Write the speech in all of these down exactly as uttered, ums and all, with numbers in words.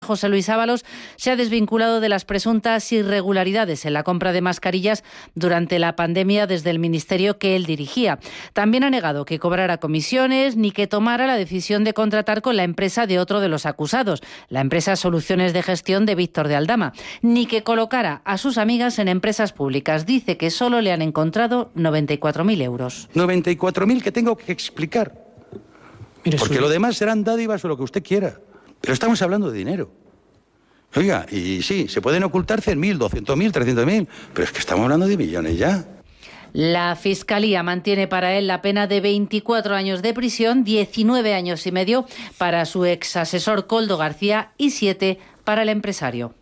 José Luis Ábalos, se ha desvinculado de las presuntas irregularidades en la compra de mascarillas durante la pandemia desde el ministerio que él dirigía. También ha negado que cobrara comisiones ni que tomara la decisión de contratar con la empresa de otro de los acusados, la empresa Soluciones de Gestión de Víctor de Aldama, ni que colocara a sus amigas en empresas públicas. Dice que solo le han encontrado noventa y cuatro mil euros. noventa y cuatro mil que tengo que explicar. Mire, porque su... lo demás serán dádivas o lo que usted quiera. Pero estamos hablando de dinero. Oiga, y sí, se pueden ocultar cien mil, doscientos mil, trescientos mil, pero es que estamos hablando de millones ya. La Fiscalía mantiene para él la pena de veinticuatro años de prisión, diecinueve años y medio para su ex asesor Koldo García y siete para el empresario.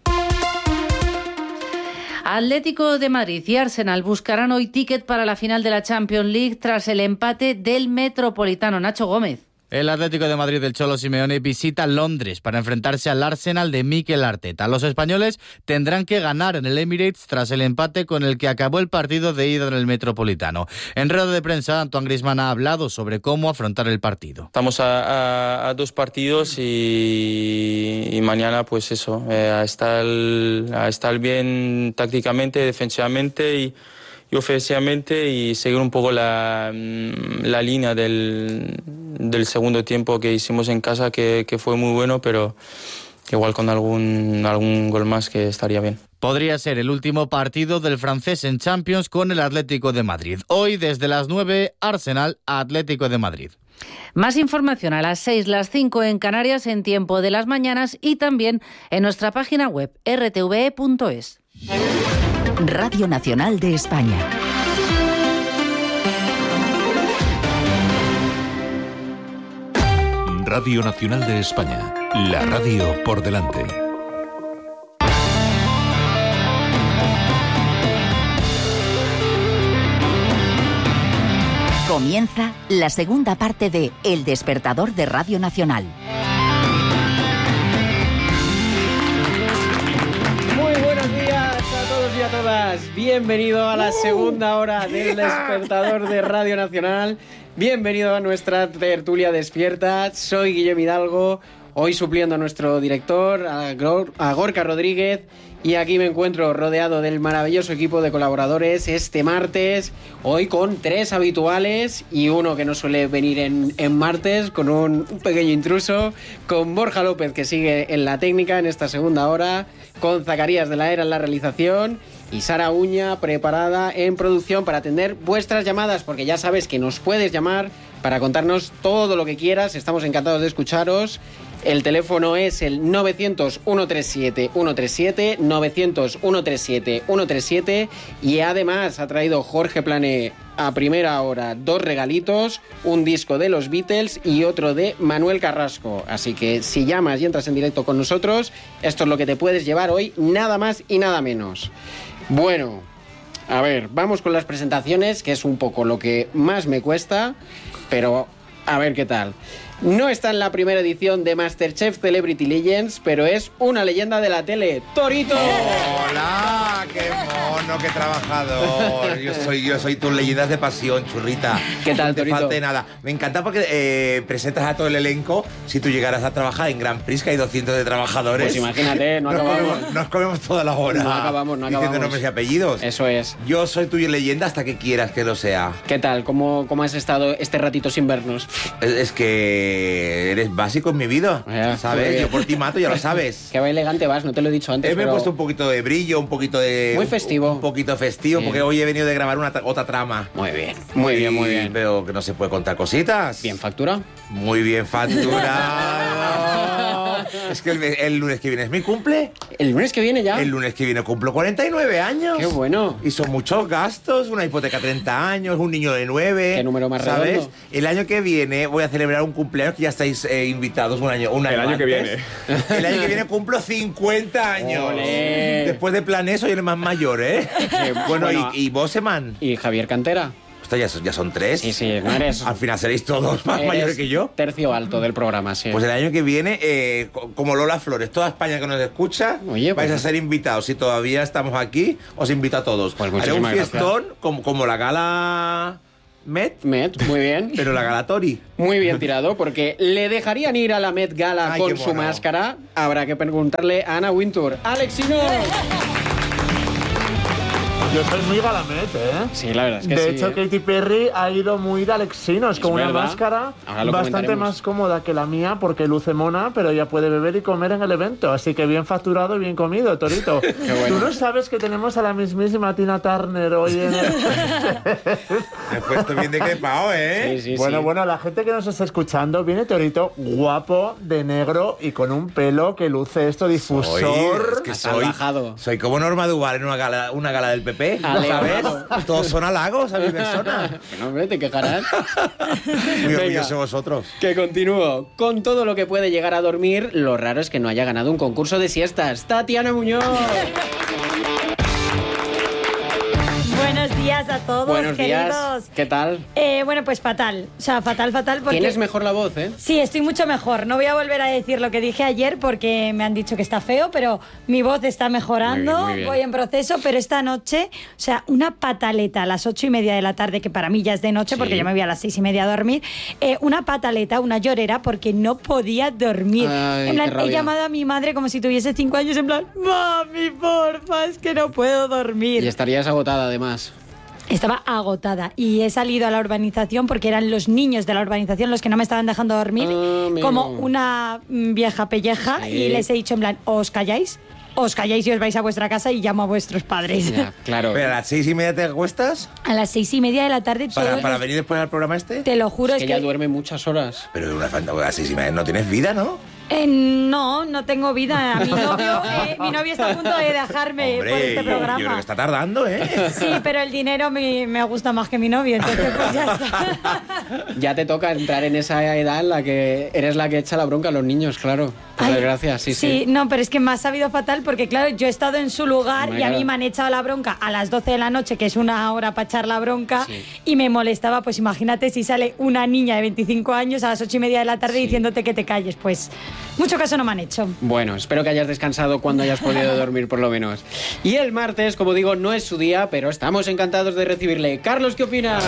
Atlético de Madrid y Arsenal buscarán hoy ticket para la final de la Champions League tras el empate del Metropolitano. Nacho Gómez. El Atlético de Madrid del Cholo Simeone visita Londres para enfrentarse al Arsenal de Mikel Arteta. Los españoles tendrán que ganar en el Emirates tras el empate con el que acabó el partido de ida en el Metropolitano. En rueda de prensa, Antoine Griezmann ha hablado sobre cómo afrontar el partido. Estamos a, a, a dos partidos y, y mañana pues eso, eh, a, estar, a estar bien tácticamente, defensivamente y y ofensivamente y seguir un poco la, la línea del, del segundo tiempo que hicimos en casa, que, que fue muy bueno, pero igual con algún, algún gol más que estaría bien. Podría ser el último partido del francés en Champions con el Atlético de Madrid. Hoy desde las nueve, Arsenal Atlético de Madrid. Más información a las seis, las cinco en Canarias en Tiempo de las Mañanas y también en nuestra página web erre te ve e punto es. Radio Nacional de España. Radio Nacional de España. La radio por delante. Comienza la segunda parte de El Despertador de Radio Nacional. Y a todas, bienvenido a la segunda hora del Despertador de Radio Nacional. Bienvenido a nuestra tertulia despierta. Soy Guillermo Hidalgo, hoy supliendo a nuestro director, a, Gor- a Gorka Rodríguez. Y aquí me encuentro rodeado del maravilloso equipo de colaboradores este martes, hoy con tres habituales y uno que no suele venir en, en martes, con un, un pequeño intruso, con Borja López, que sigue en la técnica en esta segunda hora, con Zacarías de la Era en la realización y Sara Uña preparada en producción para atender vuestras llamadas, porque ya sabes que nos puedes llamar para contarnos todo lo que quieras. Estamos encantados de escucharos. El teléfono es el novecientos, ciento treinta y siete, ciento treinta y siete, novecientos, ciento treinta y siete, ciento treinta y siete, y además ha traído Jorge Plané a primera hora dos regalitos, un disco de los Beatles y otro de Manuel Carrasco. Así que si llamas y entras en directo con nosotros, esto es lo que te puedes llevar hoy, nada más y nada menos. Bueno, a ver, vamos con las presentaciones, que es un poco lo que más me cuesta, pero a ver qué tal. No está en la primera edición de MasterChef Celebrity Legends, pero es una leyenda de la tele. ¡Torito! ¡Hola! ¡Qué mono, qué trabajador! Yo soy, yo soy tus leyendas de pasión, churrita. ¿Qué tal, Torito? No te falte nada. Me encanta porque eh, presentas a todo el elenco. Si tú llegaras a trabajar en Grand Prix, que hay doscientos de trabajadores. Pues imagínate, no acabamos. Nos comemos, nos comemos toda la hora. No acabamos, no acabamos. Diciendo nombres y apellidos. Eso es. Yo soy tuya leyenda hasta que quieras que lo sea. ¿Qué tal? ¿Cómo, cómo has estado este ratito sin vernos? Es, es que eres básico en mi vida, ya, ¿sabes? Yo por ti mato, ya lo sabes. Qué elegante vas, no te lo he dicho antes. Eh, me pero... he puesto un poquito de brillo, un poquito de... Muy festivo. Un, un poquito festivo, bien. Porque hoy he venido de grabar una otra trama. Muy bien, muy bien, muy bien. Pero que no se puede contar cositas. ¿Bien factura? Muy bien facturado. Es que el, el lunes que viene es mi cumple. ¿El lunes que viene ya? El lunes que viene cumplo cuarenta y nueve años. ¡Qué bueno! Y son muchos gastos, una hipoteca treinta años, un niño de nueve. ¿Qué número más ¿sabes? redondo? El año que viene voy a celebrar un cumpleaños que ya estáis eh, invitados un año, un año El año antes. que viene. El año que viene cumplo cincuenta años. ¡Olé! Después de Plané soy el más mayor, ¿eh? Eh, bueno, bueno, y, y Boseman. ¿Y Javier Cantera? Hostia, ya son, ya son tres. Sí, sí, no eres... Al final seréis todos más eres mayores que yo. tercio alto del programa, sí. Pues el año que viene, eh, como Lola Flores, toda España que nos escucha, Oye, pues, vais a ser invitados. Si todavía estamos aquí, os invito a todos. Pues haré un muchísimas fiestón como, como la gala Met. Met, muy bien. Pero la Galatori. Muy bien tirado, porque le dejarían ir a la Met Gala Ay, con qué su mono. máscara. Habrá que preguntarle a Ana Wintour. ¡Alexino! Yo soy muy Galamet, ¿eh? Sí, la verdad es que de sí. hecho, ¿eh? Katy Perry ha ido muy de Alexinos, Es con una verdad. máscara Ahora lo bastante comentaremos. más cómoda que la mía, porque luce mona, pero ya puede beber y comer en el evento. Así que bien facturado y bien comido, Torito. bueno. Tú no sabes que tenemos a la mismísima Tina Turner hoy en el... Me he puesto bien de crepao, ¿eh? Sí, sí, Bueno, sí. bueno, la gente que nos está escuchando, viene Torito guapo, de negro y con un pelo que luce esto difusor. Soy, es que Hasta soy, bajado. soy como Norma Duval en una gala, una gala del P P, ¿no Ale, sabes? Todos son halagos a mi persona. No, hombre, te quejarás. Muy Venga. orgulloso de vosotros. Que continúo. Con todo lo que puede llegar a dormir, lo raro es que no haya ganado un concurso de siestas. Tatiana Muñoz. Buenos días a todos, Buenos queridos. días. ¿Qué tal? Eh, bueno, pues fatal. O sea, fatal, fatal. Porque... Tienes mejor la voz, ¿eh? Sí, estoy mucho mejor. No voy a volver a decir lo que dije ayer porque me han dicho que está feo, pero mi voz está mejorando, Muy bien, muy bien. voy en proceso, pero esta noche, o sea, una pataleta a las ocho y media de la tarde, que para mí ya es de noche Sí. porque yo me voy a las seis y media a dormir, eh, una pataleta, una llorera porque no podía dormir. Ay, en plan, qué rabia. he llamado a mi madre como si tuviese cinco años, en plan, mami, porfa, es que no puedo dormir. Y estarías agotada, además. Estaba agotada y he salido a la urbanización porque eran los niños de la urbanización los que no me estaban dejando dormir, Ah, amigo. como una mm, vieja pelleja, Sí. y les he dicho en plan, os calláis, os calláis y os vais a vuestra casa y llamo a vuestros padres. Ya, claro. Pero a las seis y media te acuestas A las seis y media de la tarde para, todos para los- venir después al programa este. Te lo juro, es es que que... ella duerme muchas horas. Pero una fanta- a las seis y media no tienes vida, ¿no? Eh, no, no tengo vida. Mi novio, eh, mi novio está a punto de dejarme por Hombre, este yo creo programa. que está tardando, ¿eh? Sí, pero el dinero me, me gusta más que mi novio, entonces pues ya está. Ya te toca entrar en esa edad en la que eres la que echa la bronca a los niños, claro. Por Ay, desgracia, sí, sí. no, pero es que me ha sabido fatal porque, claro, yo he estado en su lugar Hombre, y a mí claro. me han echado la bronca a las doce de la noche, que es una hora para echar la bronca, Sí. y me molestaba, pues imagínate si sale una niña de veinticinco años a las ocho y media de la tarde Sí. diciéndote que te calles. Pues mucho caso no me han hecho. Bueno, espero que hayas descansado cuando hayas podido dormir por lo menos. Y el martes, como digo, no es su día, pero estamos encantados de recibirle. Carlos, ¿qué opinas?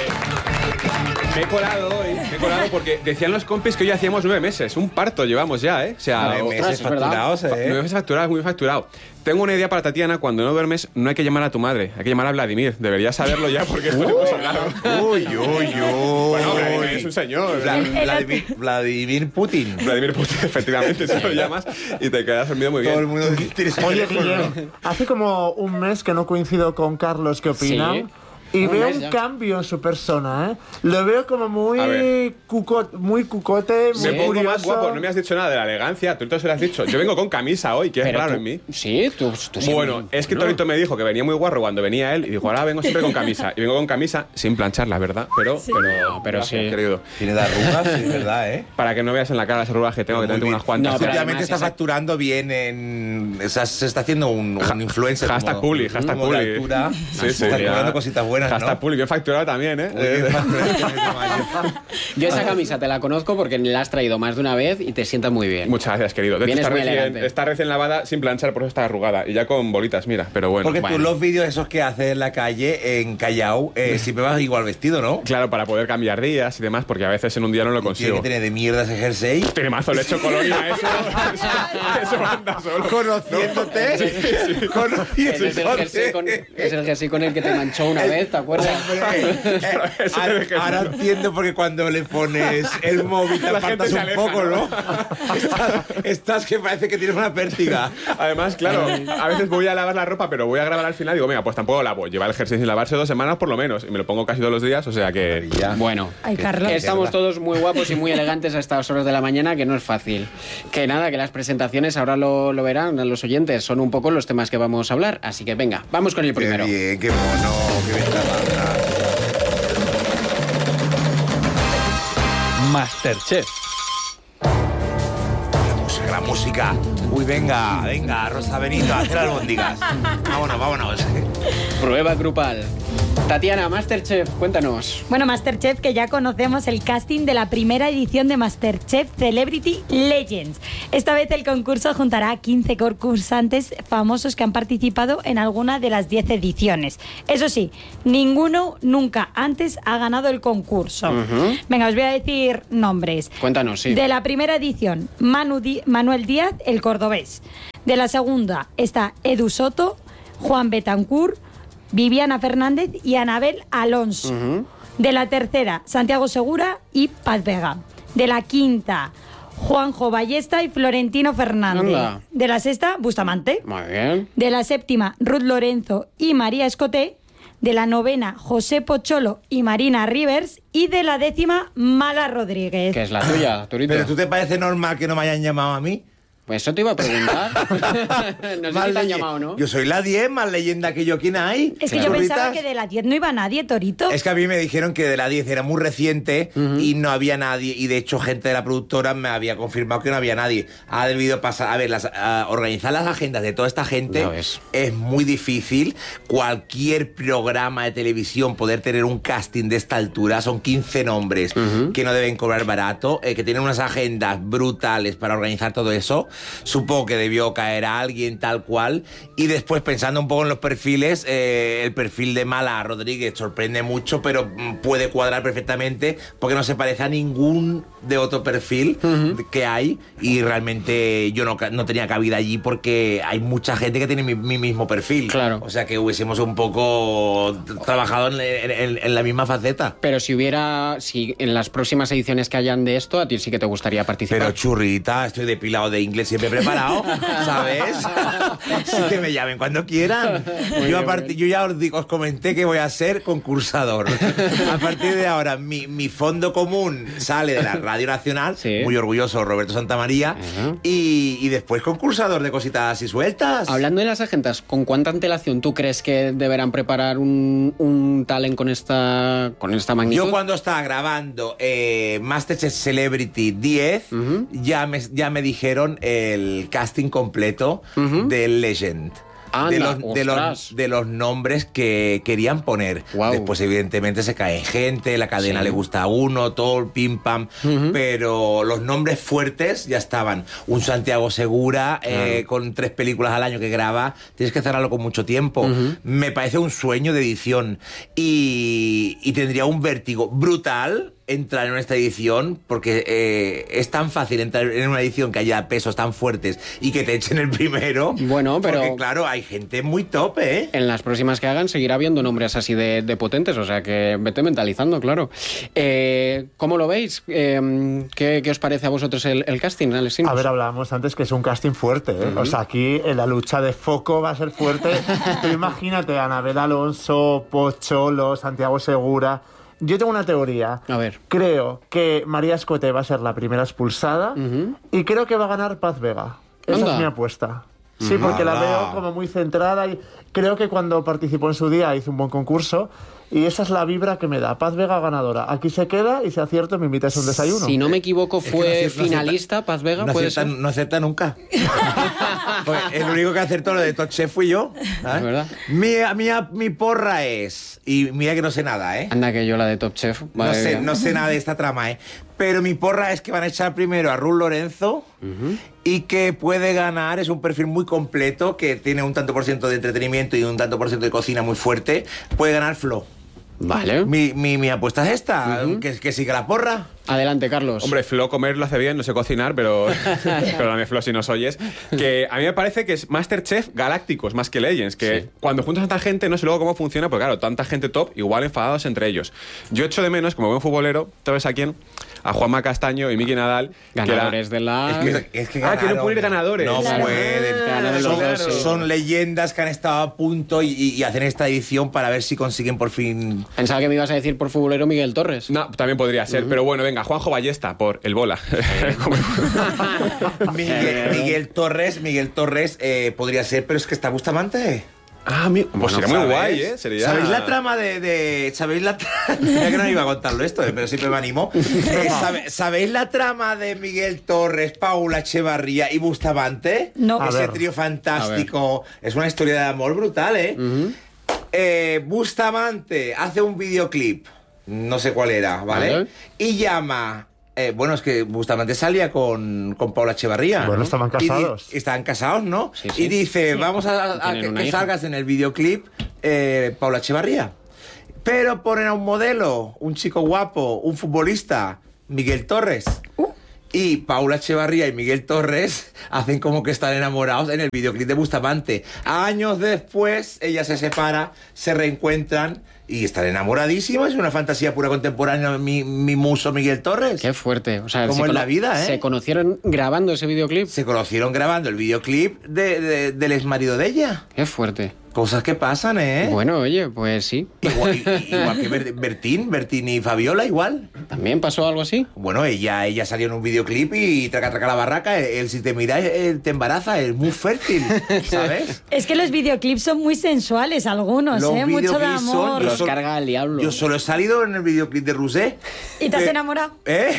Me he colado hoy, me he colado porque decían los compis que hoy hacíamos nueve meses. Un parto llevamos ya, ¿eh? O sea, Nueve ostras, meses es verdad. facturados, ¿eh? Fa- Nueve meses facturados, muy facturado. Tengo una idea para Tatiana. Cuando no duermes, no hay que llamar a tu madre, hay que llamar a Vladimir. Deberías saberlo ya porque esto le puso raro. Uy, uy, uy. Bueno, Vladimir es un señor. Vla- El- el- Vladimir, Vladimir Putin. Vladimir Putin, efectivamente, si lo llamas y te quedas dormido muy bien. Todo el mundo tiene ese Oye, teléfono. Guillem, hace como un mes que no coincido con Carlos, ¿qué opinan? Sí. Y Un veo mes un ya. cambio en su persona, ¿eh? Lo veo como A muy, ver. cuco- muy cucote, muy Me pongo curioso. más guapo, no me has dicho nada de la elegancia, tú se lo has dicho. Yo vengo con camisa hoy, que es Pero raro tú- en mí. Sí, tú, tú sí. Bueno, es que Torito me dijo que venía muy guarro cuando venía él y dijo, ahora vengo siempre con camisa. Y vengo con camisa sin planchar, la verdad, pero, pero, pero gracias, sí. querido. Tiene de arrugas, sí, es verdad, ¿eh? Para que no veas en la cara las arrugas que tengo, que Muy tengo bien. unas cuantas. No, pero Últimamente además está esa- facturando bien en... o sea, se está haciendo un, un influencer. Hashtag como- Puli, hashtag como de Puli. altura. Sí, sí. Está cobrando cositas buenas, Hashtag ¿no? Puli, bien facturado también, ¿eh? Muy bien facturado este mes de mayo. Yo esa camisa te la conozco porque la has traído más de una vez y te sientas muy bien. Muchas gracias, querido. De hecho, Vienes está muy recién, elegante. está recién lavada sin planchar, por eso está arrugada. Y ya con bolitas, mira, pero bueno. Porque bueno. tú los vídeos esos que haces en la calle, en Callao, eh, siempre vas igual vestido, ¿no? Claro, para poder cambiar días y demás, porque a veces en un día no lo Tiene consigo. que tener de mierda ese jersey. Tiene mazo, le echo colonia a eso. Eso, eso anda solo. Conociéndote. Ese es el Conociéndote. jersey con, es el jersey con el que te manchó una vez, ¿te acuerdas? Hombre, eh, Ese es el ahora, jersey. ahora entiendo porque cuando le pones el móvil te La apartas gente un se aleja, poco, ¿no? ¿no? Estás, estás que parece que tienes una pértiga. Además, claro, a veces voy a lavar la ropa, pero voy a grabar al final y digo, venga, pues tampoco lavo. Lleva el jersey sin lavarse dos semanas por lo menos. Y me lo pongo casi todos los días, o sea que... Bueno, Ay, Carlos. estamos todos muy guapos y muy elegantes a estas horas de la mañana, que no es fácil. Que nada, que las presentaciones ahora lo, lo verán los oyentes, son un poco los temas que vamos a hablar. Así que venga, vamos con el primero. Qué bien, qué mono, qué bien trabaja. Masterchef. La música, la música. Uy, venga, venga, Rosa Benito, a hacer albóndigas. Vámonos, vámonos. Prueba grupal. Tatiana, Masterchef, cuéntanos. Bueno, Masterchef, que ya conocemos el casting de la primera edición de Masterchef Celebrity Legends. Esta vez el concurso juntará a quince concursantes famosos que han participado en alguna de las diez ediciones. Eso sí, ninguno nunca antes ha ganado el concurso. Uh-huh. Venga, os voy a decir nombres. Cuéntanos, sí. De la primera edición, Manu Di- Manuel Díaz, el cordobés. De la segunda está Edu Soto, Juan Betancourt, Viviana Fernández y Anabel Alonso. Uh-huh. De la tercera, Santiago Segura y Paz Vega. De la quinta, Juanjo Ballesta y Florentino Fernández. Anda. De la sexta, Bustamante. Muy bien. De la séptima, Ruth Lorenzo y María Escoté. De la novena, José Pocholo y Marina Rivers. Y de la décima, Mala Rodríguez. Que es la tuya, Turito. ¿Pero tú te parece normal que no me hayan llamado a mí? Pues eso te iba a preguntar. No sé si te han llamado, ¿no? Yo soy la diez, más leyenda que yo. ¿Quién hay? Es que yo pensaba que de la diez no iba nadie, Torito. Es que a mí me dijeron que de la diez era muy reciente uh-huh. y no había nadie. Y de hecho, gente de la productora me había confirmado que no había nadie. Ha debido pasar. A ver, las, a organizar las agendas de toda esta gente no es. es muy difícil. Cualquier programa de televisión, poder tener un casting de esta altura, son quince nombres uh-huh. que no deben cobrar barato, eh, que tienen unas agendas brutales para organizar todo eso. Supongo que debió caer a alguien tal cual. Y después, pensando un poco en los perfiles, eh, el perfil de Mala Rodríguez sorprende mucho, pero puede cuadrar perfectamente porque no se parece a ningún de otro perfil uh-huh. que hay. Y realmente yo no, no tenía cabida allí porque hay mucha gente que tiene mi, mi mismo perfil. Claro. O sea que hubiésemos un poco trabajado en, en, en la misma faceta. Pero si hubiera, si en las próximas ediciones que hayan de esto, a ti sí que te gustaría participar. Pero churrita, estoy depilado de inglés siempre preparado, ¿sabes? Sí, que me llamen cuando quieran. Muy yo, aparte, yo ya os, digo, os comenté que voy a ser concursador. A partir de ahora, mi, mi fondo común sale de la Radio Nacional, sí. Muy orgulloso, Roberto Santamaría, uh-huh. y, y después concursador de cositas así sueltas. Hablando de las agendas, ¿con cuánta antelación tú crees que deberán preparar un, un talent con esta, con esta magnitud? Yo cuando estaba grabando eh, Masterchef Celebrity diez, uh-huh. ya, me, ya me dijeron el casting completo uh-huh. del Legend. Anda, de, los, de, los, de los nombres que querían poner. Wow. Después, evidentemente, se cae gente, la cadena sí. le gusta a uno, todo el pim pam, uh-huh. pero los nombres fuertes ya estaban. Un Santiago Segura, uh-huh. eh, con tres películas al año que graba, tienes que cerrarlo con mucho tiempo. Uh-huh. Me parece un sueño de edición y, y tendría un vértigo brutal entrar en esta edición porque eh, es tan fácil entrar en una edición que haya pesos tan fuertes y que te echen el primero. Bueno, pero porque claro, hay gente muy top, ¿eh? En las próximas que hagan seguirá habiendo nombres así de, de potentes, o sea que vete mentalizando, claro. Eh, ¿Cómo lo veis? Eh, ¿qué, ¿Qué os parece a vosotros el, el casting, Alex Sims? A ver, hablábamos antes que es un casting fuerte, ¿eh? Uh-huh. O sea, aquí en la lucha de foco va a ser fuerte. Pero imagínate, Anabel Alonso, Pocholo, Santiago Segura. Yo tengo una teoría. A ver. Creo que María Escoté va a ser la primera expulsada uh-huh. y creo que va a ganar Paz Vega. Esa Anda. es mi apuesta. Sí, porque la veo como muy centrada y creo que cuando participó en su día hizo un buen concurso y esa es la vibra que me da. Paz Vega ganadora. Aquí se queda y si acierto me invitas a un desayuno. Si no me equivoco fue es que no acierta, finalista, no Paz Vega, no ¿puede acerta, ser? No acerta nunca. Pues el único que acertó lo de Top Chef fui yo. ¿eh? ¿Es verdad? Mi, mi, mi porra es... Y mira que no sé nada, ¿eh? Anda que yo la de Top Chef. No sé, no sé nada de esta trama, ¿eh? Pero mi porra es que van a echar primero a Ruth Lorenzo uh-huh. y que puede ganar, es un perfil muy completo, que tiene un tanto por ciento de entretenimiento y un tanto por ciento de cocina muy fuerte, puede ganar Flo. Vale. Mi, mi, mi apuesta es esta, uh-huh. que, que siga la porra. Adelante, Carlos. Hombre, Flo comer lo hace bien, no sé cocinar, pero perdóname, Flo, si nos oyes. Que a mí me parece que es Masterchef galácticos más que Legends, que sí. cuando juntas a tanta gente no sé luego cómo funciona, porque claro, tanta gente top, igual enfadados entre ellos. Yo echo de menos, como buen futbolero, ¿sabes a quién? A Juanma Castaño y Miki Nadal. Ganadores que de la... Es que, es que ah, que no pueden ir ganadores. No claro. pueden. Claro. Son, Claro. son leyendas que han estado a punto y, y, y hacen esta edición para ver si consiguen por fin... Pensaba que me ibas a decir por futbolero Miguel Torres. No, también podría ser, uh-huh. pero bueno, venga, Juanjo Ballesta por el bola. Miguel, Miguel Torres, Miguel Torres eh, podría ser, pero es que está Bustamante. Ah, mi... pues bueno, sería ¿sabes? muy guay, ¿eh? Sería... ¿Sabéis la trama de, de... ¿Sabéis la trama? Ya que no iba a contarlo esto, pero siempre me animo. Eh, ¿sabe... ¿Sabéis la trama de Miguel Torres, Paula Echevarría y Bustamante? No. Ese trío fantástico. Es una historia de amor brutal, ¿eh? Uh-huh. Eh, Bustamante hace un videoclip, no sé cuál era, ¿vale? ¿Vale? Y llama... Eh, bueno, es que Bustamante salía con, con Paula Echevarría. Bueno, estaban casados. Di, estaban casados, ¿no? Sí, sí. Y dice, Sí. vamos a, a que, que hija. salgas en el videoclip eh, Paula Echevarría. Pero ponen a un modelo, un chico guapo, un futbolista, Miguel Torres. Uh. Y Paula Echevarría y Miguel Torres hacen como que están enamorados en el videoclip de Bustamante. Años después, ella se separa, se reencuentran y están enamoradísimos. Es una fantasía pura contemporánea, mi, mi muso Miguel Torres. Qué fuerte. O sea, como se en cono- la vida, ¿eh? Se conocieron grabando ese videoclip. Se conocieron grabando el videoclip de, de- del exmarido de ella. Qué fuerte. Cosas que pasan, ¿eh? Bueno, oye, pues sí. Igual, igual que Ber- Bertín, Bertín y Fabiola, igual. ¿También pasó algo así? Bueno, ella, ella salió en un videoclip y traca, traca la barraca. Él, si te mira, él te embaraza, es muy fértil, ¿sabes? Es que los videoclips son muy sensuales algunos, Los ¿eh? Mucho de videoclips son- amor. yo Los sol- carga al diablo. Yo solo he salido en el videoclip de Rusé. ¿Y te has Eh, enamorado? ¿Eh?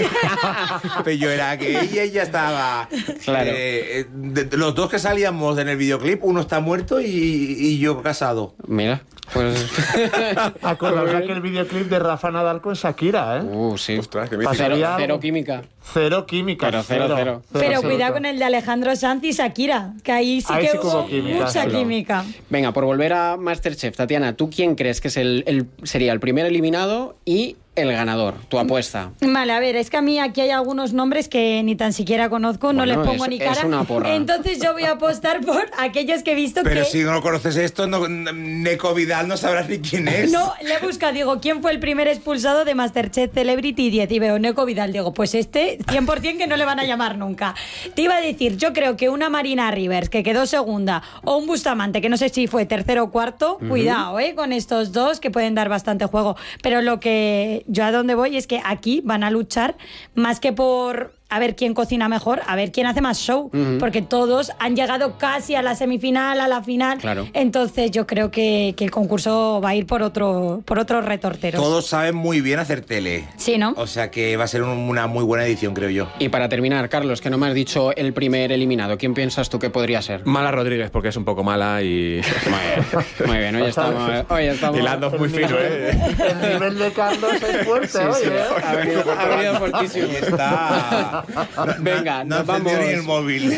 Pero yo era gay y ella estaba... Claro. eh, eh, de- de los dos que salíamos en el videoclip, uno está muerto y, y yo casado. Mira, pues... Acordaos de aquel videoclip de Rafa Nadal con Shakira, ¿eh? Uh, sí. Ostras, que Cero, Pasaría cero algo. química. Cero química. Pero cero, cero. Pero absoluta. cuidado con el de Alejandro Sanz y Shakira, que ahí sí Ahí que sí que hubo hubo química, mucha sí. química. Venga, por volver a Masterchef, Tatiana, ¿tú quién crees que es el, el- sería el primer eliminado y el ganador? Tu apuesta. Vale, a ver, es que a mí aquí hay algunos nombres que ni tan siquiera conozco, no Bueno, les pongo es- ni es cara. una porra. Entonces yo voy a apostar por aquellos que he visto Pero que... si no conoces esto, no, Neco Vidal no sabrás ni quién es. No, le busca, digo, ¿quién fue el primer expulsado de Masterchef Celebrity diez? Y veo Neco Vidal, digo, pues este cien por ciento que no le van a llamar nunca. Te iba a decir, yo creo que una Marina Rivers, que quedó segunda, o un Bustamante, que no sé si fue tercero o cuarto, cuidado, ¿eh? Con estos dos que pueden dar bastante juego. Pero lo que yo a donde voy es que aquí van a luchar más que por... a ver quién cocina mejor, a ver quién hace más show, Ujú. porque todos han llegado casi a la semifinal, a la final. Claro. Entonces yo creo que, que el concurso va a ir por otro por otros retorteros. Todos saben muy bien hacer tele. Sí, ¿no? O sea que va a ser un- una muy buena edición, creo yo. Y para terminar, Carlos, que no me has dicho el primer eliminado, ¿quién piensas tú que podría ser? Mala Rodríguez, porque es un poco mala y... Muy bien, hoy estamos... Hoy estamos... Hilando muy El fino, nivel- ¿eh? El nivel de Carlos es fuerte hoy, ¿eh? Ha venido, ha venido fortísimo. Ahí está. Venga, no nos encendió vamos. ni el móvil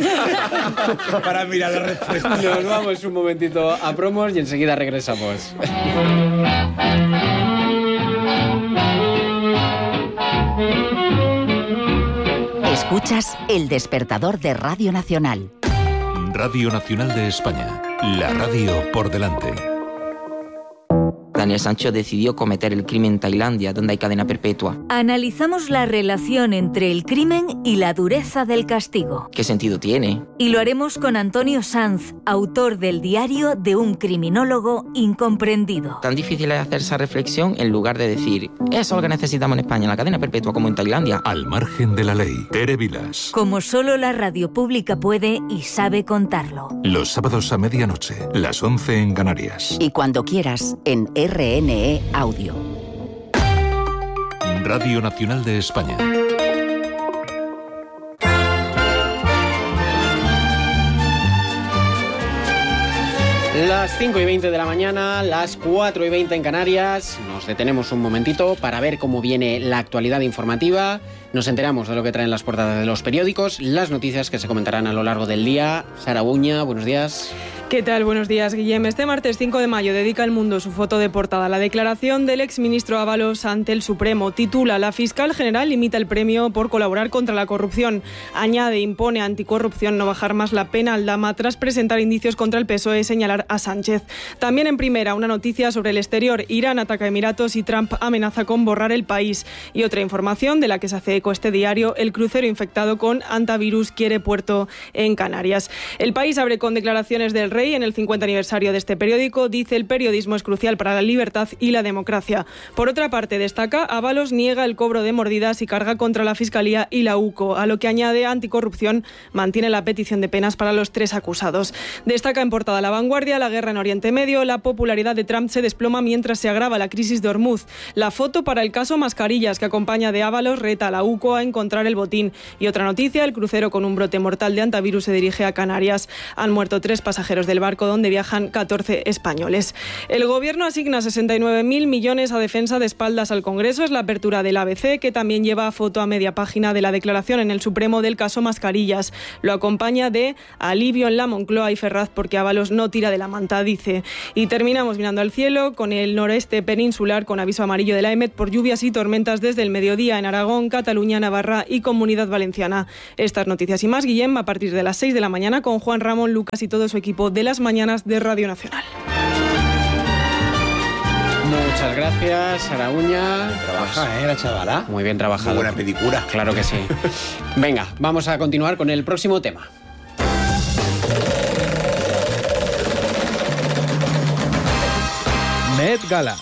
para mirar la respuesta. Nos vamos un momentito a promos y enseguida regresamos. Escuchas El Despertador de Radio Nacional. Radio Nacional de España. La radio por delante. Daniel Sancho decidió cometer el crimen en Tailandia, donde hay cadena perpetua. Analizamos la relación entre el crimen y la dureza del castigo. ¿Qué sentido tiene? Y lo haremos con Antonio Sanz, autor del diario de un criminólogo incomprendido. Tan difícil es hacer esa reflexión en lugar de decir, eso es lo que necesitamos en España, la cadena perpetua como en Tailandia. Al margen de la ley. Tere Vilas. Como solo la radio pública puede y sabe contarlo. Los sábados a medianoche, las once en Canarias. Y cuando quieras, en R N E Audio. Radio Nacional de España. Las cinco y veinte de la mañana, las cuatro y veinte en Canarias. Nos detenemos un momentito para ver cómo viene la actualidad informativa. Nos enteramos de lo que traen las portadas de los periódicos, las noticias que se comentarán a lo largo del día. Sara Buña, buenos días. ¿Qué tal? Buenos días, Guillem. Este martes cinco de mayo dedica El Mundo su foto de portada. La declaración del exministro Ábalos ante el Supremo titula: La fiscal general limita el premio por colaborar contra la corrupción. Añade, impone a Anticorrupción no bajar más la pena al Dama tras presentar indicios contra el P S O E y señalar a Sánchez. También en primera, una noticia sobre el exterior. Irán ataca a Emiratos y Trump amenaza con borrar el país. Y otra información de la que se hace eco este diario: el crucero infectado con antivirus quiere puerto en Canarias. El País abre con declaraciones del rey en el cincuenta aniversario de este periódico. Dice: el periodismo es crucial para la libertad y la democracia. Por otra parte, destaca: Ábalos niega el cobro de mordidas y carga contra la Fiscalía y la UCO, a lo que añade Anticorrupción mantiene la petición de penas para los tres acusados. Destaca en portada La Vanguardia: la guerra en Oriente Medio, la popularidad de Trump se desploma mientras se agrava la crisis de Hormuz. La foto para el caso Mascarillas, que acompaña de Ábalos, reta a la UCO a encontrar el botín. Y otra noticia: el crucero con un brote mortal de antivirus se dirige a Canarias. Han muerto tres pasajeros pasajeros del barco donde viajan catorce españoles. El Gobierno asigna sesenta y nueve mil millones a defensa de espaldas al Congreso. Es la apertura del A B C, que también lleva foto a media página de la declaración en el Supremo del caso Mascarillas. Lo acompaña de alivio en la Moncloa y Ferraz porque Ábalos no tira de la manta, dice. Y terminamos mirando al cielo con el noreste peninsular con aviso amarillo de la EMET por lluvias y tormentas desde el mediodía en Aragón, Cataluña, Navarra y Comunidad Valenciana. Estas noticias y más, Guillem, a partir de las seis de la mañana con Juan Ramón Lucas y todo su equipo de las mañanas de Radio Nacional. Muchas gracias, Sara Uña. Trabaja, ¿eh? La chavala. Muy bien trabajado. Muy buena pedicura. Claro que sí. Venga, vamos a continuar con el próximo tema. Met Gala.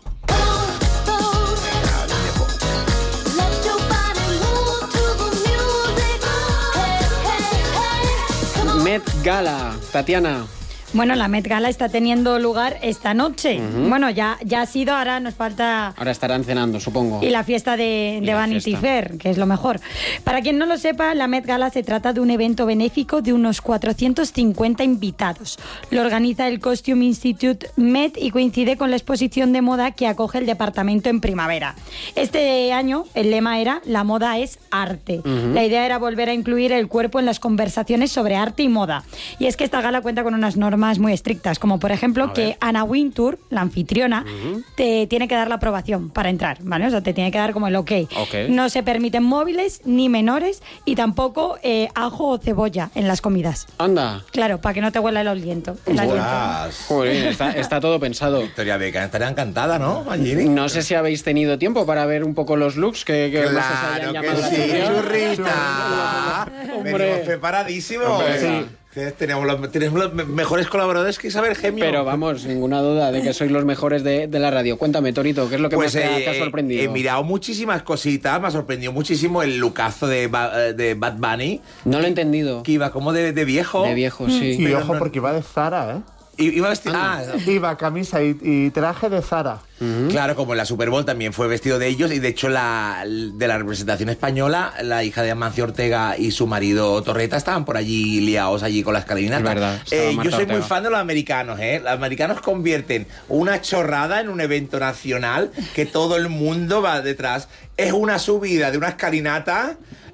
Met Gala, Tatiana. Bueno, la Met Gala está teniendo lugar esta noche. Uh-huh. Bueno, ya, ya ha sido, ahora nos falta... Ahora estarán cenando, supongo. Y la fiesta de, de Vanity Fair, que es lo mejor. Para quien no lo sepa, la Met Gala se trata de un evento benéfico de unos cuatrocientos cincuenta invitados. Lo organiza el Costume Institute Met y coincide con la exposición de moda que acoge el departamento en primavera. Este año el lema era «La moda es arte». Uh-huh. La idea era volver a incluir el cuerpo en las conversaciones sobre arte y moda. Y es que esta gala cuenta con unas normas muy estrictas, como por ejemplo que Anna Wintour, la anfitriona, uh-huh. te tiene que dar la aprobación para entrar, ¿vale? O sea, te tiene que dar como el ok. okay. No se permiten móviles ni menores y tampoco eh, ajo o cebolla en las comidas. Anda. Claro, para que no te huela el aliento. El aliento. Joder, está, está todo pensado. Victoria Beckham estaría encantada, ¿no? Allí. No sé si habéis tenido tiempo para ver un poco los looks que, que claro más os hayan llamado que la sí, atención. churrita. Venimos preparadísimos. Hombre, sí. Tenemos los, tenemos los mejores colaboradores que Isabel Gemio. Pero vamos, ninguna duda de que sois los mejores de, de la radio. Cuéntame, Torito, ¿qué es lo que pues más te, eh, te ha sorprendido? He mirado muchísimas cositas, me ha sorprendido muchísimo el lookazo de, de Bad Bunny. No lo he entendido. Que iba como de, de viejo. De viejo, sí. Y ojo, no, porque iba de Zara, ¿eh? Iba vestido. Ah, iba camisa y, y traje de Zara. Uh-huh. Claro, como en la Super Bowl también fue vestido de ellos. Y de hecho, la, de la representación española, la hija de Amancio Ortega y su marido Torreta estaban por allí liados allí con las escalinatas. Es verdad. Eh, yo soy Ortega. muy fan de los americanos, ¿eh? Los americanos convierten una chorrada en un evento nacional que todo el mundo va detrás. Es una subida de una escalinata.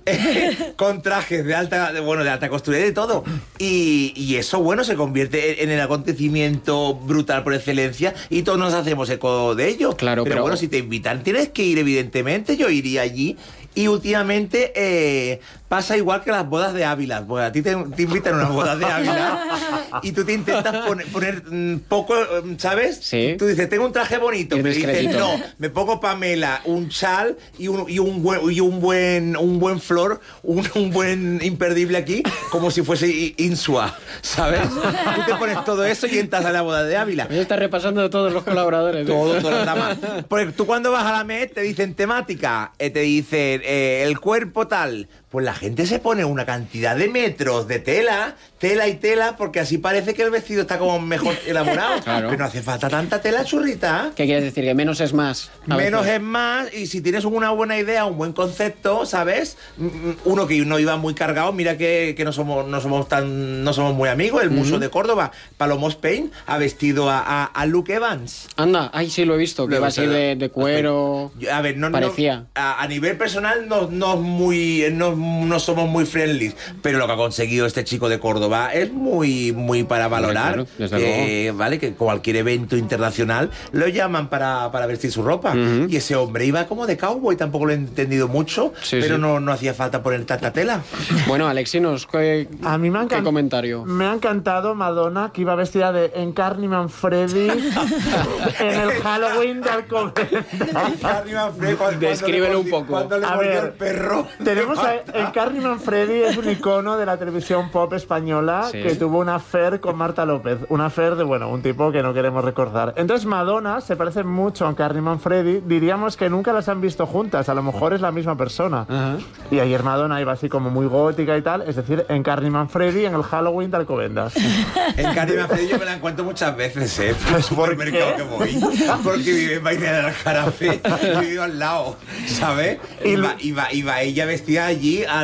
Con trajes de alta, de, bueno, de alta costura y de todo. Y, y eso, bueno, se convierte en el acontecimiento brutal por excelencia y todos nos hacemos eco de ello. Claro, pero, pero bueno, si te invitan, tienes que ir, evidentemente. Yo iría allí. Y últimamente eh, pasa igual que las bodas de Ávila. Pues a ti te, te invitan a unas bodas de Ávila y tú te intentas poner, poner um, poco, ¿sabes? Sí. Tú dices, tengo un traje bonito, pero dices, no, me pongo Pamela, un chal y un, y un buen y un buen un buen flor, un, un buen imperdible aquí, como si fuese Insua, ¿sabes? Tú te pones todo eso y entras a la boda de Ávila. Me está repasando todos los colaboradores. Todo, todo los demás. Porque tú cuando vas a la Met te dicen temática, eh, te dicen eh, el cuerpo tal. Pues la gente se pone una cantidad de metros de tela, tela y tela, porque así parece que el vestido está como mejor elaborado. Claro. Pero no hace falta tanta tela, churrita. ¿Qué quieres decir? Que menos es más. Menos veces. es más, y si tienes una buena idea, un buen concepto, ¿sabes? Uno que no iba muy cargado, mira que, que no somos no somos tan no somos muy amigos, el Muso uh-huh. de Córdoba, Palomo Spain, ha vestido a, a, a Luke Evans. Anda, ay, sí lo he visto, que va así de, de cuero. A ver, no, parecía. No, a, a nivel personal no, no, muy, no, no somos muy friendly, pero lo que ha conseguido este chico de Córdoba es muy, muy para valorar. Claro, eh, vale, que cualquier evento internacional lo llaman para, para vestir su ropa. Uh-huh. Y ese hombre iba como de cowboy, tampoco lo he entendido mucho, sí, pero sí. No, no hacía falta poner tanta tela. Bueno, Alexinos, ¿qué, a mí me ha ¿qué comentario? Me ha encantado Madonna, que iba vestida de Encarni Manfredi en el Halloween de Alcobendas. Descríbelo un poco. Cuando le a mordió ver, el perro. Tenemos a Encarni Manfredi, es un icono de la televisión pop española, sí. que tuvo una affair con Marta López. Una affair de, bueno, un tipo que no queremos recordar. Entonces Madonna se parece mucho a Encarni Manfredi. Diríamos que nunca las han visto juntas. A lo mejor es la misma persona. Uh-huh. Y ayer Madonna iba así como muy gótica y tal. Es decir, Encarni Manfredi en el Halloween de Alcobendas. Encarni Manfredi yo me la encuentro muchas veces, ¿eh? Por el supermercado que voy. Porque vive en Vaina del Jarafe. Y vivo al lado, ¿sabes? Iba, iba, iba ella vestida allí a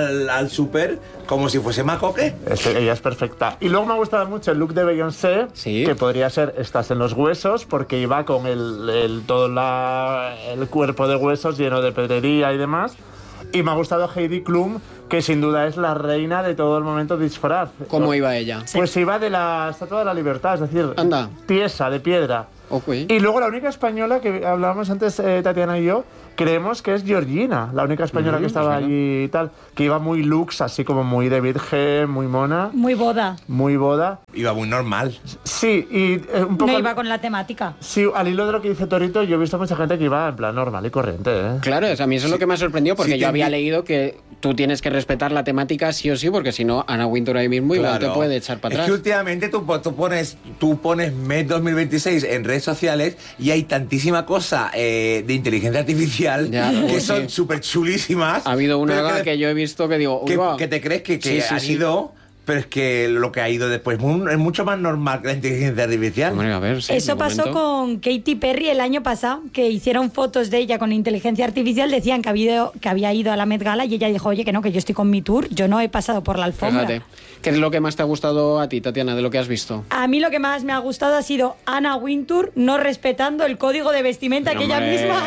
al, al súper como si fuese macoque. Es, ella es perfecta. Y luego me ha gustado mucho el look de Beyoncé, ¿sí? Que podría ser estás en los huesos, porque iba con el, el todo la, el cuerpo de huesos lleno de pedrería y demás. Y me ha gustado Heidi Klum, que sin duda es la reina de todo el momento disfraz. ¿Cómo iba ella? Pues iba de la Estatua de la Libertad, es decir, Anda. tiesa, de piedra. Okay. Y luego la única española que hablábamos antes, eh, Tatiana y yo, creemos que es Georgina, la única española mm, que estaba pues allí y tal, que iba muy lux, así como muy de virgen, muy mona. Muy boda. Muy boda. Iba muy normal. Sí, y eh, un poco... No iba con la temática. Sí, al hilo de lo que dice Torito, yo he visto mucha gente que iba en plan normal y corriente, ¿eh? Claro, o sea, a mí eso sí. es lo que me ha sorprendido, porque sí, yo había vi... leído que tú tienes que respetar la temática sí o sí, porque si no, Anna Wintour ahí mismo claro. igual te puede echar para atrás. Es que últimamente tú, tú pones tú pones Met dos mil veintiséis en redes sociales y hay tantísima cosa eh, de inteligencia artificial ya, que sí. son súper chulísimas. Ha habido una que, que yo he visto que digo... Que, que te crees que, que sí, sí, han sí. ido... Pero es que lo que ha ido después es mucho más normal que la inteligencia artificial. Hombre, a ver, sí, Eso pasó momento. con Katy Perry el año pasado, que hicieron fotos de ella con inteligencia artificial, decían que había, que había ido a la Met Gala y ella dijo, oye, que no, que yo estoy con mi tour, yo no he pasado por la alfombra. Fíjate. ¿Qué es lo que más te ha gustado a ti, Tatiana, de lo que has visto? A mí lo que más me ha gustado ha sido Anna Wintour no respetando el código de vestimenta que ella misma...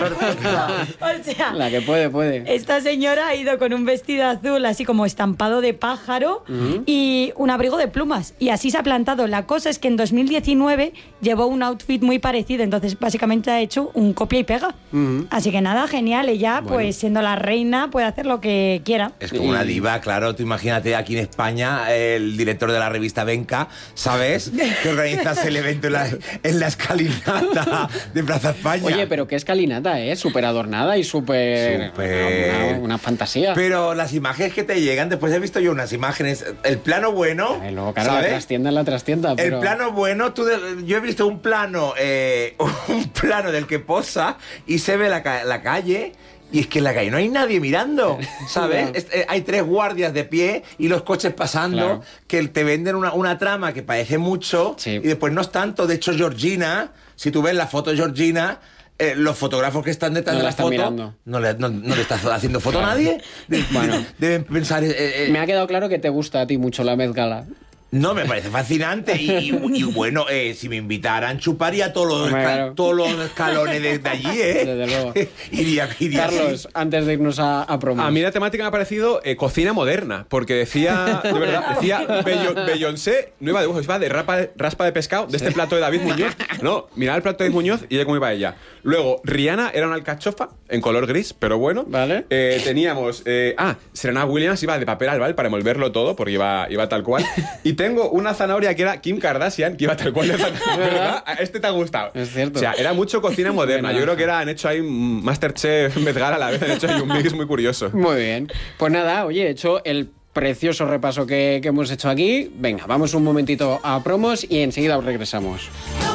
o sea, la que puede, puede. Esta señora ha ido con un vestido azul así como estampado de pájaro uh-huh. y un abrigo de plumas. Y así se ha plantado. La cosa es que en dos mil diecinueve llevó un outfit muy parecido. Entonces, básicamente ha hecho un copia y pega. Uh-huh. Así que nada, genial. Ella, bueno. pues siendo la reina, puede hacer lo que quiera. Es como una diva, claro. Tú imagínate aquí en España... Eh, el director de la revista Venca, ¿sabes? Que organizas el evento en la, en la escalinata de Plaza España. Oye, pero qué escalinata, ¿eh? Súper adornada y súper... Super... Una, una fantasía. Pero las imágenes que te llegan, después he visto yo unas imágenes, el plano bueno, Ay, luego, claro, ¿sabes? La trastienda es la trastienda, pero... El plano bueno, tú de, yo he visto un plano, eh, un plano del que posa y se ve la, la calle... Y es que en la calle no hay nadie mirando, ¿sabes? Claro. Es, eh, hay tres guardias de pie y los coches pasando claro. que te venden una, una trama que parece mucho sí. y después no es tanto. De hecho, Georgina, si tú ves la foto de Georgina, eh, los fotógrafos que están detrás no de la, la foto mirando. No, le, no, no le estás haciendo foto claro. a nadie. De, bueno, deben pensar... Eh, eh, me ha quedado claro que te gusta a ti mucho la Met Gala. No, me parece fascinante y, y, y bueno, eh, si me invitaran chuparía todos los, esca- claro. todos los escalones de, de allí, ¿eh? Desde luego. iría, iría Carlos, así. Antes de irnos a, a promos. A mí la temática me ha parecido eh, cocina moderna, porque decía, de verdad, decía Bello, Beyoncé, no iba de dibujos, iba de rapa, raspa de pescado, de este sí. plato de David Muñoz. No, mirad el plato de David Muñoz y ya cómo iba ella. Luego, Rihanna era una alcachofa en color gris, pero bueno. Vale. Eh, teníamos, eh, ah, Serena Williams iba de papel albal para envolverlo todo, porque iba, iba tal cual. Y tengo una zanahoria que era Kim Kardashian, que iba tal cual de zanahoria, ¿verdad? Este te ha gustado. Es cierto. O sea, era mucho cocina moderna. Yo creo que era, han hecho ahí Masterchef, Met Gala a la vez, han hecho ahí un mix muy curioso. Muy bien. Pues nada, oye, he hecho el precioso repaso que, que hemos hecho aquí. Venga, vamos un momentito a promos y enseguida regresamos.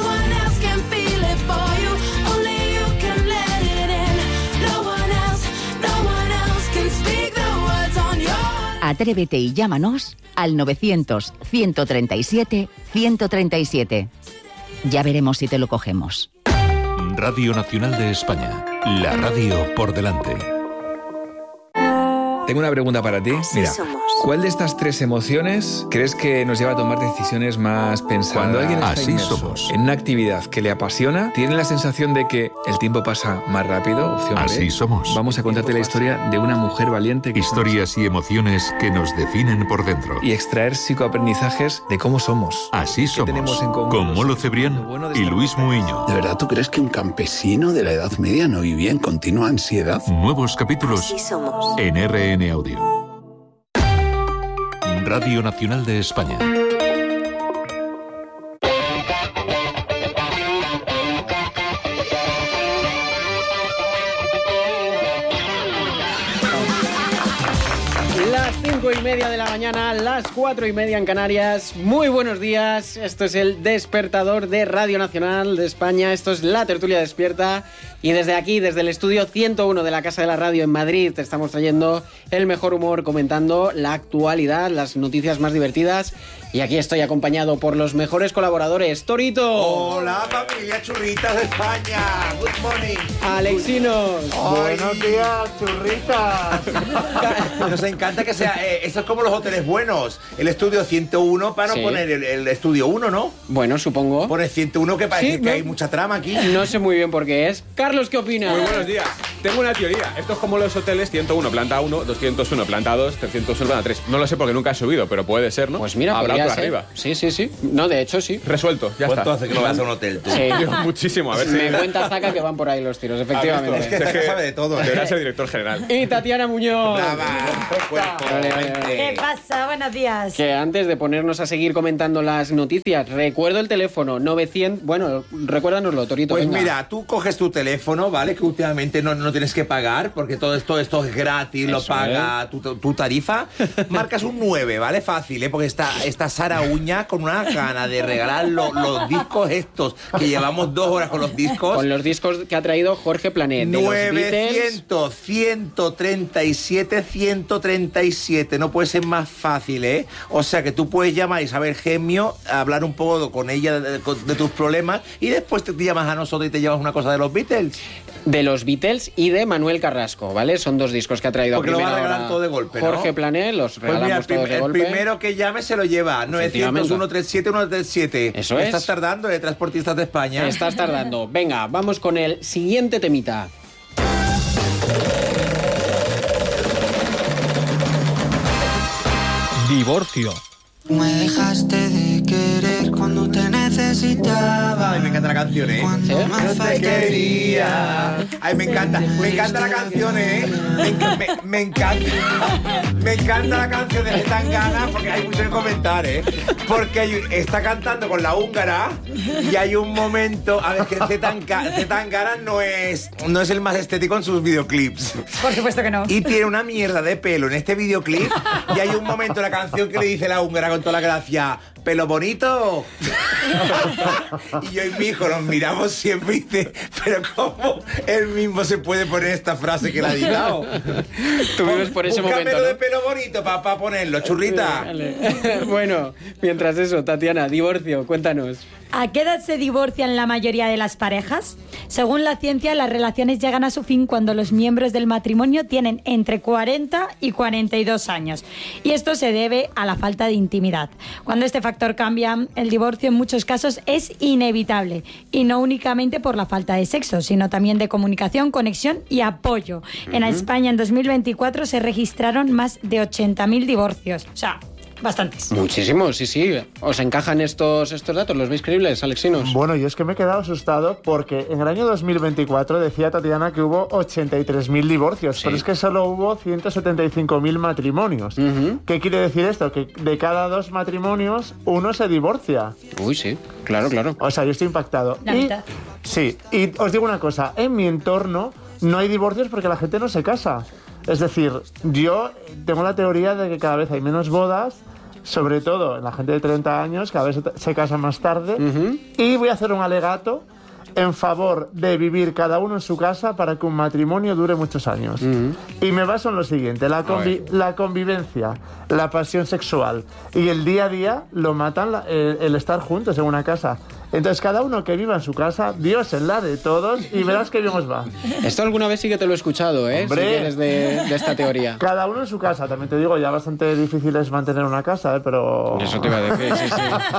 Atrévete y llámanos al novecientos, ciento treinta y siete, ciento treinta y siete. Ya veremos si te lo cogemos. Radio Nacional de España. La radio por delante. Tengo una pregunta para ti. Mira, ¿cuál de estas tres emociones crees que nos lleva a tomar decisiones más pensadas? Cuando alguien está Así inmerso somos. en una actividad que le apasiona, ¿tiene la sensación de que el tiempo pasa más rápido? Opción B. Así somos. Vamos a contarte la historia de una mujer valiente. Que Historias y emociones que nos definen por dentro. Y extraer psicoaprendizajes de cómo somos. Así somos. Tenemos en común con Molo Cebrián bueno y Luis Muiño. ¿De verdad tú crees que un campesino de la Edad Media no vivía en continua ansiedad? Nuevos capítulos en R N Audio. Radio Nacional de España. Las cinco y media de la mañana, las cuatro y media en Canarias. Muy buenos días. Esto es el despertador de Radio Nacional de España. Esto es La Tertulia Despierta. Y desde aquí, desde el estudio ciento uno de la Casa de la Radio en Madrid, te estamos trayendo el mejor humor, comentando la actualidad, las noticias más divertidas Y aquí estoy acompañado por los mejores colaboradores. Torito. Hola, familia churritas de España. Good morning. Alexinos. Buenos días, churritas. Nos encanta que sea... Eh, esto es como los hoteles buenos. El estudio ciento uno para no Sí. poner el, el estudio uno, ¿no? Bueno, supongo. Pones ciento uno que parece Sí, que no- hay mucha trama aquí. No sé muy bien por qué es. Carlos, ¿qué opinas? Muy buenos días. Tengo una teoría. Esto es como los hoteles ciento uno planta uno, doscientos uno planta dos, trescientos uno planta tres. No lo sé porque nunca he subido, pero puede ser, ¿no? Pues mira, habrá podría otro ser. arriba. Sí, sí, sí. No, de hecho, sí. Resuelto, ya ¿Cuánto está. hace que no vas a un hotel tú? Sí. Yo, muchísimo, a ver si... Me cuenta Zaca que van por ahí los tiros, efectivamente. Es que Zaca sabe de todo. Debería ser director general. Y Tatiana Muñoz. Brava, cuerpo, Vale, vale, vale. ¿Qué pasa? Buenos días. Que antes de ponernos a seguir comentando las noticias, recuerdo el teléfono novecientos... Bueno, recuérdanoslo, Torito. Pues venga. mira, tú coges tu teléfono, ¿vale? Que últimamente no, no tienes que pagar, porque todo esto, esto es gratis, lo Eso paga tu, tu tarifa. Marcas un nueve, ¿vale? Fácil, ¿eh? Porque está, está Sara Uña con una gana de regalar lo- los discos estos, que llevamos dos horas con los discos. Con los discos que ha traído Jorge Planet. De los Beatles. novecientos, ciento treinta y siete, ciento treinta y siete. No puede ser más fácil, ¿eh? O sea que tú puedes llamar a Isabel Gemio, hablar un poco con ella de, de- de tus problemas y después te llamas a nosotros y te llevas una cosa de los Beatles. De los Beatles y de Manuel Carrasco, ¿vale? Son dos discos que ha traído Porque a lo va a primera regalar hora todo de golpe, ¿no? Jorge Planet, los Pues mira, el, regalamos prim- todos de el golpe. primero que llame se lo lleva. novecientos, uno treinta y siete, uno treinta y siete. Eso es. Estás tardando de Transportistas de España. Estás tardando. Venga, vamos con el siguiente temita. Divorcio. Me dejaste de querer cuando te necesitaba. Ay, me encanta la canción, ¿eh? No te quería. Ay, me encanta. Me encanta la canción, ¿eh? Me, enca- me- me encanta. Me encanta la canción de Zetangana porque hay mucho que comentar, ¿eh? Porque hay- está cantando con la húngara y hay un momento... A ver, que Zetanga- Zetangana no es, no es el más estético en sus videoclips. Por supuesto que no. Y tiene una mierda de pelo en este videoclip y hay un momento en la canción que le dice la húngara con toda la gracia, ¿pelo bonito? Y yo y mi hijo nos miramos siempre y dice, pero ¿cómo él mismo se puede poner esta frase que le ha editado? Tú vives por ese Búscamelo momento, ¿no? de pelo bonito para ponerlo, churrita. Vale. Bueno, mientras eso, Tatiana, divorcio, cuéntanos. ¿A qué edad se divorcian la mayoría de las parejas? Según la ciencia, las relaciones llegan a su fin cuando los miembros del matrimonio tienen entre cuarenta y cuarenta y dos años. Y esto se debe a la falta de intimidad. Cuando este factor cambia, el divorcio en muchos casos es inevitable. Y no únicamente por la falta de sexo, sino también de comunicación, conexión y apoyo. En Ujú. España en dos mil veinticuatro se registraron más de ochenta mil divorcios. O sea, bastantes. Muchísimo, sí, sí. ¿Os encajan estos, estos datos? ¿Los veis creíbles, Alexinos? Bueno, yo es que me he quedado asustado porque en el año dos mil veinticuatro decía Tatiana que hubo ochenta y tres mil divorcios, pero es que solo hubo ciento setenta y cinco mil matrimonios. ¿Qué quiere decir esto? Que de cada dos matrimonios, uno se divorcia. Uy, sí, claro, claro. O sea, yo estoy impactado. La Y- mitad. Sí, y os digo una cosa, en mi entorno no hay divorcios porque la gente no se casa. Es decir, yo tengo la teoría de que cada vez hay menos bodas, sobre todo en la gente de treinta años, cada vez se, se casa más tarde, y voy a hacer un alegato en favor de vivir cada uno en su casa para que un matrimonio dure muchos años. Y me baso en lo siguiente, la, convi- la convivencia, la pasión sexual y el día a día lo matan la- el, el estar juntos en una casa. Entonces cada uno que viva en su casa, Dios en la de todos y verás que bien os va. Esto alguna vez sí que te lo he escuchado, ¿eh? Hombre. Si vienes de, de esta teoría. Cada uno en su casa, también te digo, ya bastante difícil es mantener una casa, ¿eh? Pero... Eso te iba a decir, sí,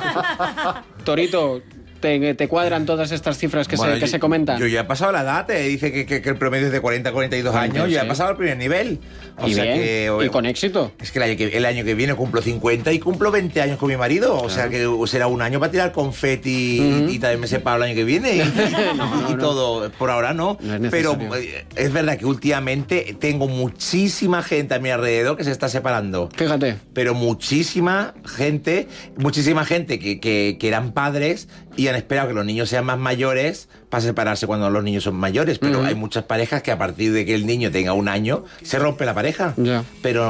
sí. Torito, ¿te, te cuadran todas estas cifras que, Bueno, se, que yo- se comentan? Yo ya he pasado la edad, te dice que, que- que el promedio es de cuarenta a cuarenta y dos años, ya he sí. pasado al primer nivel. O Y sea bien, que, y con éxito. Es que el año que, el año que viene cumplo cincuenta y cumplo veinte años con mi marido. O sea que será un año para tirar confeti y, y también me separo el año que viene. Y, y- y todo. Por ahora no. es Pero necesario. eh, es verdad que últimamente tengo muchísima gente a mi alrededor que se está separando. Fíjate. Pero muchísima gente, muchísima gente que, que, que eran padres y han esperado que los niños sean más mayores para separarse cuando los niños son mayores, pero uh-huh. hay muchas parejas que a partir de que el niño tenga un año se rompe la pareja. Ya.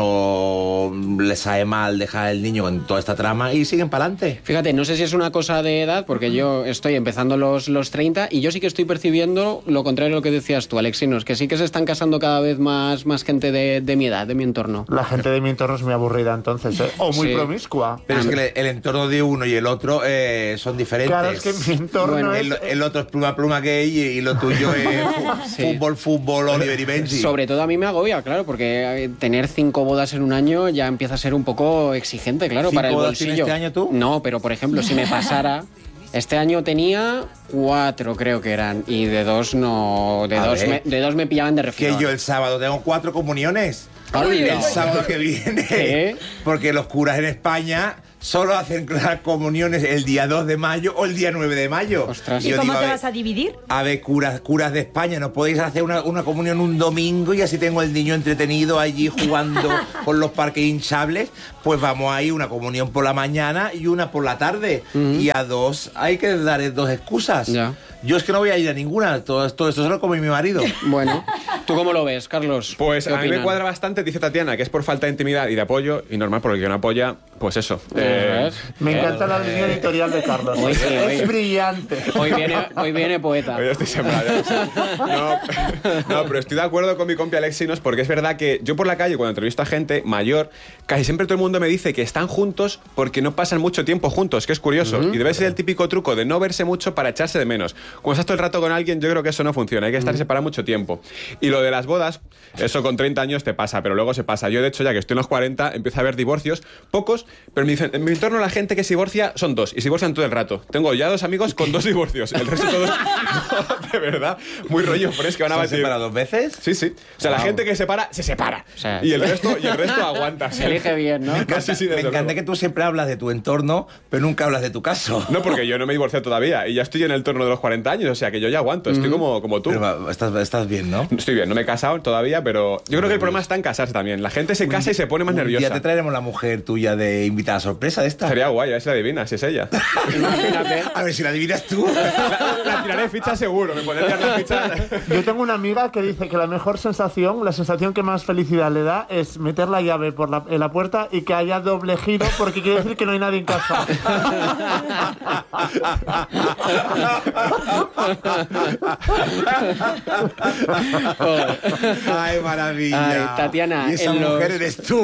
Pero les sabe mal dejar el niño con toda esta trama y siguen para adelante. Fíjate, no sé si es una cosa de edad, porque yo estoy empezando los, los treinta y yo sí que estoy percibiendo lo contrario a lo que decías tú, Alexinos, que sí que se están casando cada vez más, más gente de, de mi edad, de mi entorno. La gente de mi entorno es muy aburrida entonces, ¿eh? O muy sí. promiscua. Pero es que el, el entorno de uno y el otro eh, son diferentes. Claro, es que mi entorno bueno, es... El, el otro es pluma, pluma gay y, y lo tuyo es sí. fútbol, fútbol, Oliver y Benji. Sobre todo a mí me agobia, claro, porque tener cinco bodas en un año ya empieza a ser un poco exigente, claro, para el bolsillo. ¿Cinco bodas tienes este año tú? No, pero por ejemplo, si me pasara... Este año tenía cuatro, creo que eran, y de dos no, de, dos me, de dos me pillaban de refilón. Que yo el sábado tengo cuatro comuniones. Ay, el sábado que viene. ¿Qué? Porque los curas en España solo hacen las comuniones el día dos de mayo o el día nueve de mayo. Ostras. ¿Y, ¿Y cómo digo, te vas a dividir? A ver, curas, curas de España, ¿no podéis hacer una, una comunión un domingo y así tengo el niño entretenido allí jugando con los parques hinchables? Pues vamos ahí, una comunión por la mañana y una por la tarde. Uh-huh. Y a dos hay que dar dos excusas. Ya. Yo es que no voy a ir a ninguna, todo, todo esto solo como mi marido. Bueno, ¿tú cómo lo ves, Carlos? Pues a mí me cuadra bastante, dice Tatiana, que es por falta de intimidad y de apoyo, y normal, porque el que no apoya, pues eso. Eh, me encanta la línea editorial de Carlos. Hoy sí, es hoy, brillante. Hoy viene, hoy viene poeta. Hoy estoy sembrado. No, no, pero estoy de acuerdo con mi compi Alexinos, porque es verdad que yo por la calle, cuando entrevisto a gente mayor, casi siempre todo el mundo me dice que están juntos porque no pasan mucho tiempo juntos, que es curioso. Uh-huh. Y debe ser el típico truco de no verse mucho para echarse de menos. Cuando estás todo el rato con alguien, yo creo que eso no funciona, hay que estar uh-huh. separados mucho tiempo. Y lo de las bodas, eso con treinta años te pasa, pero luego se pasa. Yo, de hecho, ya que estoy en los cuarenta, empiezo a ver divorcios, pocos, pero me dicen, en mi entorno la gente que se divorcia son dos, y se divorcian todo el rato. Tengo ya dos amigos con dos divorcios, el resto todos... No, de verdad, muy rollo fresco, que van a batir. ¿Se separa dos veces? Sí, sí. O sea, wow. La gente que se separa, se separa. O sea, y el resto, y el resto aguanta. Se elige bien, ¿no? Me encanta, sí, sí, me encanta que tú siempre hablas de tu entorno, pero nunca hablas de tu caso. No, porque yo no me he divorciado todavía, y ya estoy en el entorno de los cuarenta años, o sea, que yo ya aguanto, estoy mm. como, como tú. Pero estás, estás bien, ¿no? Estoy bien, no me he casado todavía, pero yo creo que el problema está en casarse también. La gente se casa y se pone más nerviosa. Ya te traeremos la mujer tuya de invitada sorpresa de esta. Sería guay, a ver si la adivinas, si es ella. Imagínate. A ver si la adivinas tú. La, la tiraré ficha seguro, me pondré la ficha. Yo tengo una amiga que dice que la mejor sensación, la sensación que más felicidad le da es meter la llave por la, en la puerta y que haya doble giro porque quiere decir que no hay nadie en casa. Ay, maravilla. Ay, Tatiana, y esa mujer los... eres tú.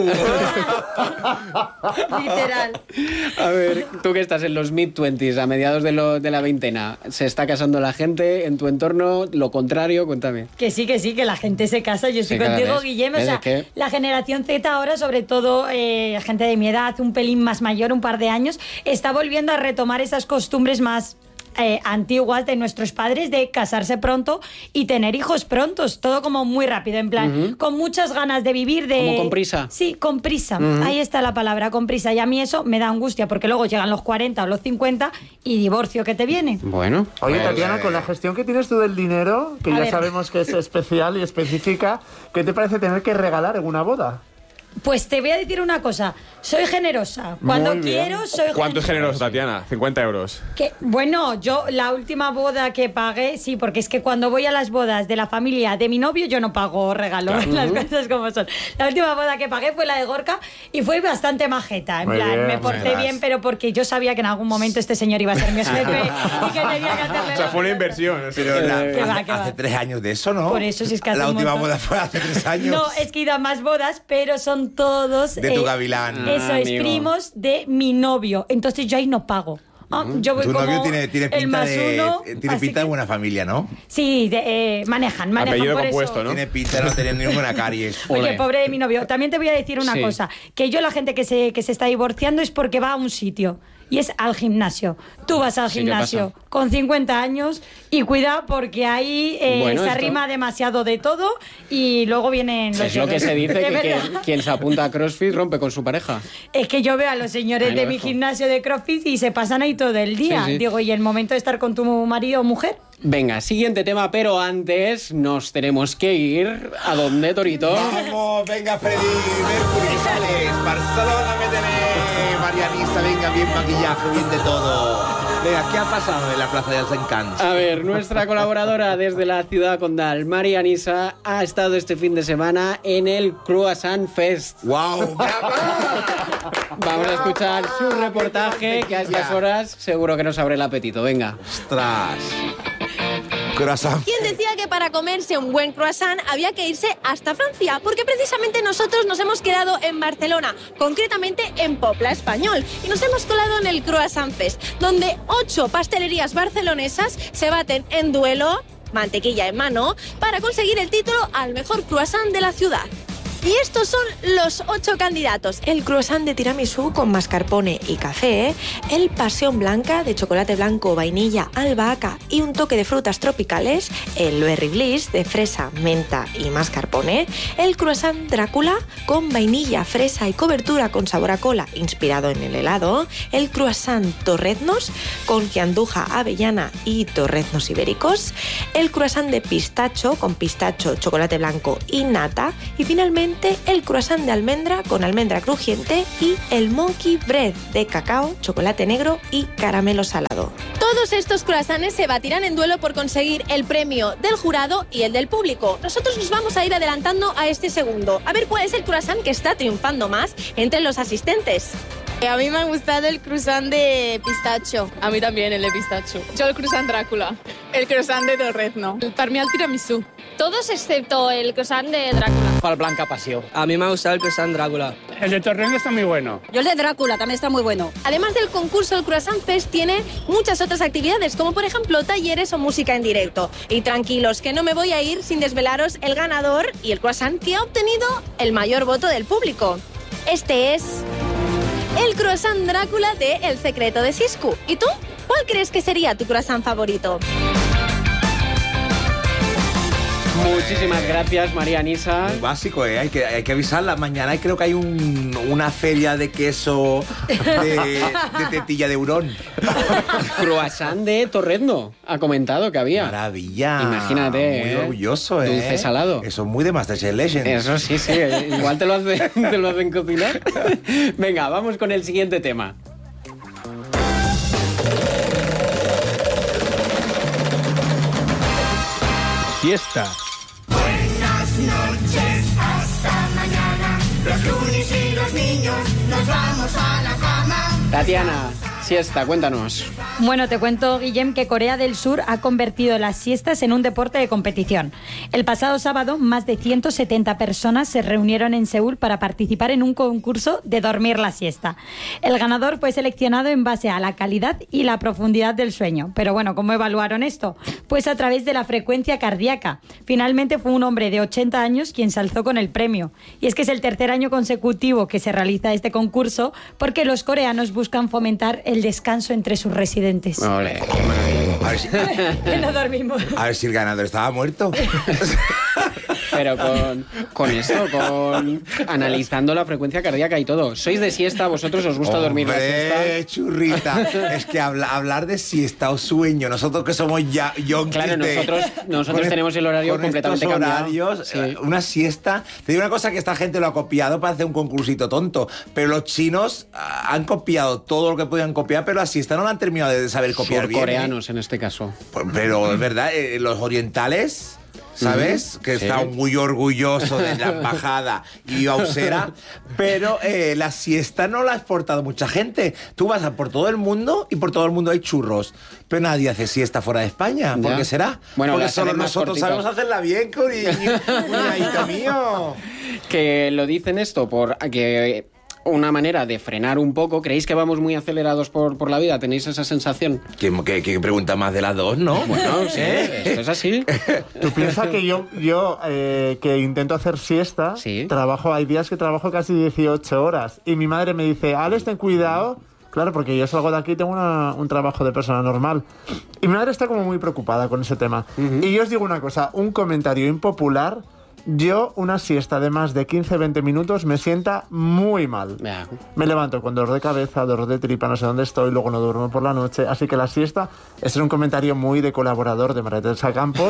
Literal. A ver, tú que estás en los mid-twenties, a mediados de, lo, de la veintena, ¿se está casando la gente en tu entorno? Lo contrario, cuéntame. Que sí, que sí, que la gente se casa. Yo estoy sí, contigo, Guillem. O sea, ¿qué? La generación Z ahora, sobre todo eh, gente de mi edad, un pelín más mayor, un par de años, está volviendo a retomar esas costumbres más... Eh, antiguas de nuestros padres de casarse pronto y tener hijos prontos, todo como muy rápido, en plan, uh-huh. con muchas ganas de vivir, de... Como con prisa. Sí, con prisa, uh-huh. ahí está la palabra, con prisa, y a mí eso me da angustia, porque luego llegan los cuarenta o los cincuenta y divorcio que te viene. Bueno. Oye, pues, Tatiana, eh... con la gestión que tienes tú del dinero, que a ya ver. sabemos que es especial y específica, ¿qué te parece tener que regalar en una boda? Pues te voy a decir una cosa, soy generosa. Cuando quiero, soy generosa. ¿Cuánto es generoso, Tatiana? cincuenta euros. Que, bueno, yo la última boda que pagué, sí, porque es que cuando voy a las bodas de la familia de mi novio, yo no pago regalo, claro. Las cosas como son. La última boda que pagué fue la de Gorka y fue bastante majeta. En muy plan, bien, me porté bien, bien, pero porque yo sabía que en algún momento este señor iba a ser mi jefe y que tenía que hacerle... O sea, fue una inversión. Pero la, ¿Qué hace, va, qué hace va? tres años de eso, ¿no? Por eso, si es que hace la un última montón. boda fue hace tres años. No, es que he ido a más bodas, pero son todos... De tu eh, gavilán. Eso ah, es, amigo. primos de mi novio. Entonces yo ahí no pago. Ah, yo voy tu como novio tiene, tiene el pinta, más de, uno, tiene pinta que... de buena familia, ¿no? Sí, de, eh, manejan, manejan apellido por compuesto, eso. ¿no? Tiene pinta de no tener ninguna caries. Oye, pobre de mi novio. También te voy a decir una sí. cosa, que yo la gente que se, que se está divorciando es porque va a un sitio. Y es al gimnasio. Tú vas al sí, gimnasio con cincuenta años y cuida porque ahí eh, bueno, se esto... arrima demasiado de todo y luego vienen los... Es lo que se dice, que, que quien se apunta a CrossFit rompe con su pareja. Es que yo veo a los señores de mi gimnasio de CrossFit y se pasan ahí todo el día. Sí, sí. Digo, ¿y el momento de estar con tu marido o mujer? Venga, siguiente tema, pero antes nos tenemos que ir. ¿A dónde, Torito? Vamos, venga, Freddy, Mercury, sales, Barcelona, métele, Marianisa, venga, bien maquillaje, bien de todo. Venga, ¿qué ha pasado en la Plaza de Alsencans? A ver, nuestra colaboradora desde la ciudad condal, María Nisa, ha estado este fin de semana en el Croissant Fest. ¡Wow! Vamos a escuchar su reportaje, que a estas horas seguro que nos abre el apetito. Venga. ¡Ostras! Croissant. ¿Quién decía que para comerse un buen croissant había que irse hasta Francia? Porque precisamente nosotros nos hemos quedado en Barcelona, concretamente en Popla Español, y nos hemos colado en el Croissant Fest, donde ocho pastelerías barcelonesas se baten en duelo, mantequilla en mano, para conseguir el título al mejor croissant de la ciudad. Y estos son los ocho candidatos. El croissant de tiramisú con mascarpone y café, el pasión blanca de chocolate blanco, vainilla, albahaca y un toque de frutas tropicales, el berry bliss de fresa, menta y mascarpone, el croissant Drácula con vainilla, fresa y cobertura con sabor a cola inspirado en el helado, el croissant torreznos con gianduja, avellana y torreznos ibéricos, el croissant de pistacho con pistacho, chocolate blanco y nata, y finalmente el croissant de almendra con almendra crujiente y el monkey bread de cacao, chocolate negro y caramelo salado. Todos estos croissants se batirán en duelo por conseguir el premio del jurado y el del público. Nosotros nos vamos a ir adelantando a este segundo, a ver cuál es el croissant que está triunfando más entre los asistentes. A mí me ha gustado el croissant de pistacho. A mí también el de pistacho. Yo el croissant Drácula. El croissant de torrezno. Para mí el tiramisú. Todos excepto el croissant de Drácula. Para el Blanca Passió. A mí me ha gustado el croissant Drácula. El de torrezno está muy bueno. Yo el de Drácula también está muy bueno. Además del concurso, el Croissant Fest tiene muchas otras actividades, como por ejemplo talleres o música en directo. Y tranquilos, que no me voy a ir sin desvelaros el ganador y el croissant que ha obtenido el mayor voto del público. Este es el croissant Drácula de El secreto de Siscu. ¿Y tú? ¿Cuál crees que sería tu croissant favorito? Muchísimas gracias, María Nisa. Muy básico, ¿eh? Hay que, hay que avisarla. Mañana creo que hay un, una feria de queso de, de tetilla de hurón. Croissant de torrezno, ha comentado que había. Maravilla. Imagínate. Muy ¿eh? orgulloso, ¿eh? Dulce salado. Eso es muy de MasterChef Legends. Eso sí, sí. Igual te lo, hace, te lo hacen cocinar. Venga, vamos con el siguiente tema. Fiesta. Buenas noches, hasta mañana. Los lunes y los niños nos vamos a la cama. Tatiana, siesta, cuéntanos. Bueno, te cuento, Guillem, que Corea del Sur ha convertido las siestas en un deporte de competición. El pasado sábado, más de ciento setenta personas se reunieron en Seúl para participar en un concurso de dormir la siesta. El ganador fue seleccionado en base a la calidad y la profundidad del sueño. Pero bueno, ¿cómo evaluaron esto? Pues a través de la frecuencia cardíaca. Finalmente fue un hombre de ochenta años quien se alzó con el premio. Y es que es el tercer año consecutivo que se realiza este concurso porque los coreanos buscan fomentar el descanso entre sus residentes. Ole. A ver si, Que no dormimos. a ver si el ganador estaba muerto. Pero con, con esto, con analizando la frecuencia cardíaca y todo. ¿Sois de siesta? ¿Vosotros os gusta dormir la siesta? Hombre, churrita. Es que habla, hablar de siesta o sueño, nosotros que somos ya yonkis. Claro, de- nosotros, nosotros con tenemos el horario con completamente estos cambiado. horarios, Sí. eh, una siesta. Te digo una cosa, que esta gente lo ha copiado para hacer un concursito tonto, pero los chinos ah, han copiado todo lo que podían copiar, pero la siesta no la han terminado de saber copiar bien. Surcoreanos, en este caso. Pues, pero es verdad, eh, los orientales, ¿sabes? Ujú, Que sí. están muy orgullosos de la embajada y Ausera, pero eh, la siesta no la ha exportado mucha gente. Tú vas a por todo el mundo y por todo el mundo hay churros, pero nadie hace siesta fuera de España. ¿Por Ya. qué será? Bueno, Porque las solo hacen más nosotros cortitas. sabemos hacerla bien, curiño, cuñadito mío. Que lo dicen esto por que una manera de frenar un poco. ¿Creéis que vamos muy acelerados por, por la vida? ¿Tenéis esa sensación? ¿Qué, qué, qué pregunta más de las dos, no? Bueno, sí, ¿Eh? esto es así. Tú piensas que yo, yo eh, que intento hacer siesta, trabajo, hay días que trabajo casi dieciocho horas y mi madre me dice, Alex, ten cuidado. Claro, porque yo salgo de aquí y tengo una, un trabajo de persona normal. Y mi madre está como muy preocupada con ese tema. Uh-huh. Y yo os digo una cosa, un comentario impopular. Yo, una siesta de más de quince a veinte minutos me sienta muy mal. Yeah. Me levanto con dolor de cabeza, dolor de tripa, no sé dónde estoy, luego no duermo por la noche. Así que la siesta, ese es un comentario muy de colaborador de María Teresa Campos.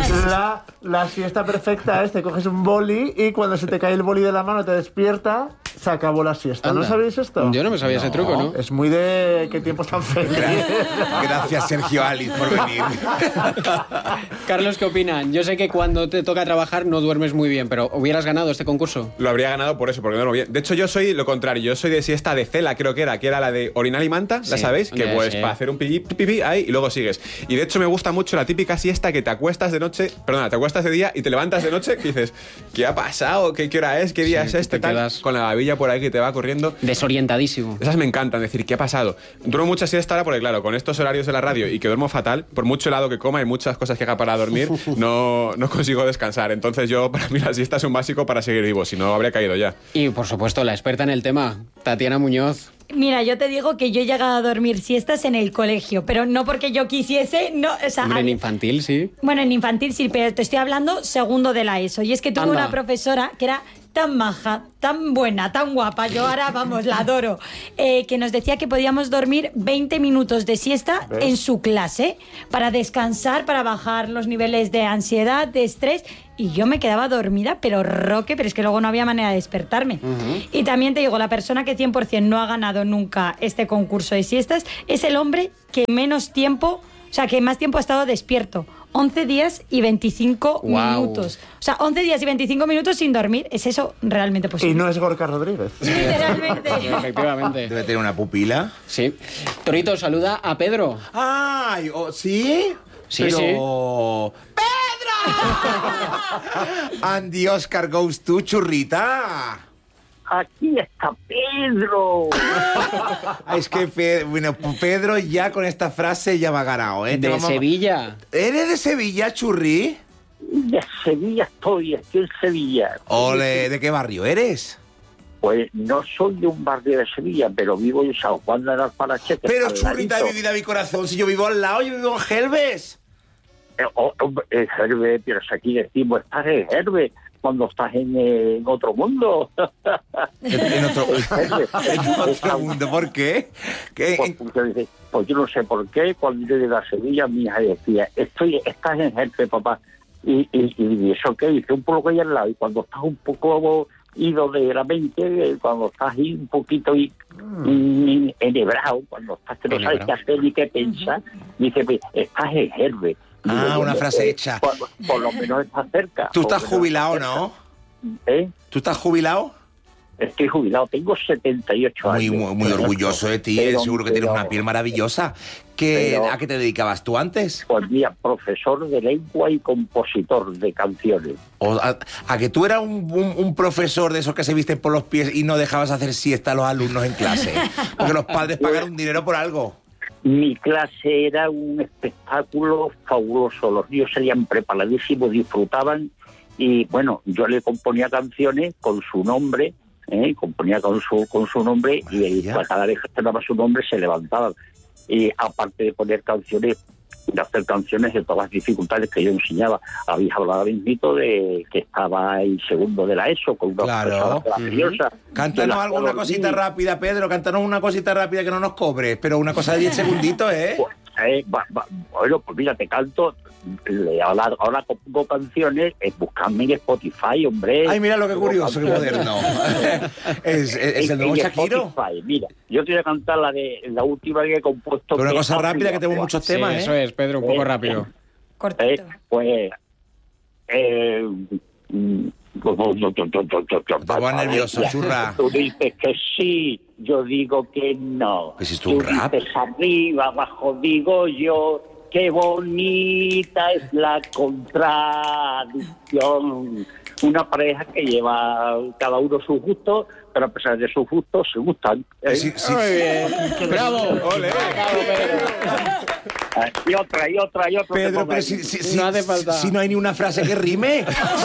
la, la siesta perfecta es, te coges un boli y cuando se te cae el boli de la mano te despierta se acabó la siesta. Anda. ¿No sabéis esto? Yo no me sabía no. ese truco, ¿no? Es muy de qué tiempos tan felices. Gracias, Sergio Aliz, por venir. Carlos, ¿qué opinan? Yo sé que cuando te toca trabajar no duermes muy bien, pero ¿hubieras ganado este concurso? Lo habría ganado por eso, porque no duermo bien. De hecho, yo soy lo contrario. Yo soy de siesta de cela, creo que era, que era la de orinal y manta, ¿la Sí, sabéis? Que ya pues sé. para hacer un pipí, pipí ahí y luego sigues. Y de hecho me gusta mucho la típica siesta que te acuestas de noche, perdona, te acuestas de día y te levantas de noche, que dices, ¿qué ha pasado? ¿Qué, qué hora es? ¿Qué día Sí, es que este? te Tal, quedas con la babilla por ahí que te va corriendo. Desorientadísimo. Esas me encantan, decir, ¿qué ha pasado? Duermo mucha siesta ahora porque, claro, con estos horarios de la radio y que duermo fatal, por mucho helado que coma y muchas cosas que haga para dormir, no, no consigo descansar. Entonces yo, para mí la siesta es un básico para seguir vivo, si no habría caído ya. Y, por supuesto, la experta en el tema, Tatiana Muñoz. Mira, yo te digo que yo he llegado a dormir siestas en el colegio, pero no porque yo quisiese, no, o sea, Hombre, en a- infantil, sí. bueno, en infantil sí, pero te estoy hablando segundo de la ESO. Y es que tuve Anda. una profesora que era tan maja, tan buena, tan guapa, yo ahora, vamos, la adoro, eh, que nos decía que podíamos dormir veinte minutos de siesta ¿Ves? en su clase para descansar, para bajar los niveles de ansiedad, de estrés. Y yo me quedaba dormida, pero roque, pero es que luego no había manera de despertarme. Y también te digo, la persona que cien por ciento no ha ganado nunca este concurso de siestas es el hombre que menos tiempo, o sea, que más tiempo ha estado despierto. once días y veinticinco Guau. minutos. O sea, once días y veinticinco minutos sin dormir. ¿Es eso realmente posible? Y no es Gorka Rodríguez. Literalmente. Efectivamente. Debe tener una pupila. Sí. Torito, saluda a Pedro. ¡Ay! oh, ¿Sí? Sí, Pero... Andy Oscar goes to churrita. Aquí está Pedro. Ah, es que Pe- bueno, Pedro ya con esta frase ya va ganado, ¿eh? Te De Sevilla. ¿Eres de Sevilla, churri? De Sevilla estoy, estoy en Sevilla. Ole, ¿de qué barrio eres? Pues no soy de un barrio de Sevilla, pero vivo en San Juan de Alparache. que Pero está al churrita de ladito. mi vida, mi corazón, si yo vivo al lado, yo vivo en Gelbes. Eh, oh, hombre, eh, Herbe, pero si aquí decimos, estás en Herbe cuando estás en, eh, en otro mundo. En otro, Herbe. en otro mundo, ¿por qué? ¿Qué? Pues, porque dice, pues yo no sé por qué, cuando yo llegué a Sevilla, mi hija decía, estoy, estás en Herbe, papá. Y, y, y eso que dice, un pueblo que hay al lado, y cuando estás un poco ido de la mente, eh, cuando estás ahí un poquito y, y enhebrado, cuando estás que no sabes qué hacer ni qué pensar, dice, pues, estás en Herbe. Ah, Digo, una bueno, frase eh, hecha. Por, por lo menos estás cerca. Tú estás Por lo menos jubilado, estás ¿no? cerca. ¿Eh? ¿Tú estás jubilado? Estoy jubilado, tengo setenta y ocho Muy, años. muy, muy orgulloso de ti, Pero- seguro que tienes pero- una piel maravillosa. ¿Qué, pero- ¿A qué te dedicabas tú antes? Pues mira, profesor de lengua y compositor de canciones. O a, a que tú eras un, un- un profesor de esos que se visten por los pies y no dejabas hacer siesta a los alumnos en clase. Porque los padres pagaron dinero por algo. Mi clase era un espectáculo fabuloso. Los niños salían preparadísimos, disfrutaban. Y bueno, yo le componía canciones con su nombre, ¿eh? componía con su con su nombre y pues, cada vez que sonaba su nombre se levantaban. Y aparte de poner canciones, de hacer canciones de todas las dificultades que yo enseñaba. Habéis hablado mismito de que estaba en segundo de la ESO con una Claro. profesora maravillosa. Cántanos De la alguna Color cosita Mini. rápida, Pedro. Cántanos una cosita rápida que no nos cobres, pero una cosa de diez segunditos, ¿eh? Eh, va- va- bueno, pues mira, te canto. le- Ahora, ahora compongo canciones, eh, buscadme en Spotify, hombre. Ay, mira lo que Pongo curioso, qué canciones. moderno. es, es- es el En- nuevo en Shakiro. Spotify, mira, yo te voy a cantar la de la última que he compuesto. Pero una que cosa es rápida, que tenemos África. muchos temas, ¿eh? Eso es, Pedro, un poco rápido. Eh, pues. Eh, mm, Te pones nervioso, churra. Tú dices que sí, yo digo que no. Pues es tu rap. Dices arriba, abajo digo yo. Qué bonita es la contradicción. Una pareja que lleva cada uno sus gustos, pero a pesar de sus gustos, se gustan. ¿eh? Sí, sí. Muy bien. Bravo. Ole. Ah, Y otra, y otra, y otra. Pedro, que pero ponga si, ahí. si- si- No hace falta. si no hay ni una frase que rime.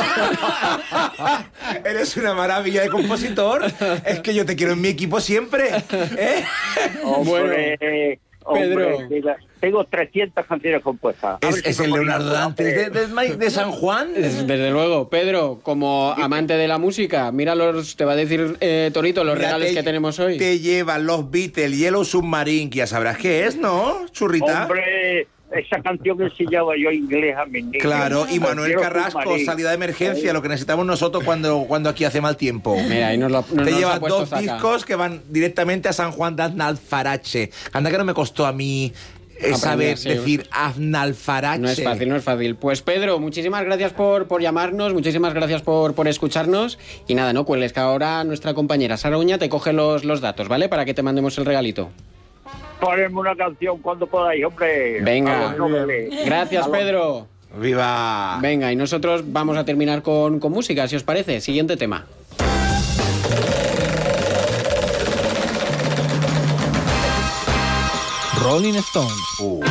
Eres una maravilla de compositor. Es que yo te quiero en mi equipo siempre. ¿eh? Hombre, hombre, Pedro. mira, tengo trescientas canciones compuestas. A Es, ver si es me el ponen Leonardo alguna, Dantes de, de, de- de San Juan. Desde luego, Pedro, como amante de la música, mira los, te va a decir eh, Torito los Mira, regalos te- que tenemos hoy. Te llevan los Beatles, Yellow Submarine, que ya sabrás qué es, ¿no, churrita? Hombre, esa canción enseñaba yo inglés a mis niños. Claro, y Manuel Quiero Carrasco, submarino. salida de emergencia, lo que necesitamos nosotros cuando, cuando aquí hace mal tiempo. Mira, ahí nos lo, nos Te nos ha llevas puesto dos Saca. discos que van directamente a San Juan de Aznalfarache. Anda que no me costó a mí eh, Aprender, saber sí. decir Aznalfarache. No es fácil, no es fácil. Pues Pedro, muchísimas gracias por, por llamarnos, muchísimas gracias por, por escucharnos. Y nada, no cuelgues, que ahora nuestra compañera Sara Uña te coge los, los datos, ¿vale? Para que te mandemos el regalito. Ponedme una canción cuando podáis, hombre. Venga. A los noveles. Gracias, A los- Pedro. ¡Viva! Venga, y nosotros vamos a terminar con, con música, si os parece. Siguiente tema. Rolling Stones. Uh.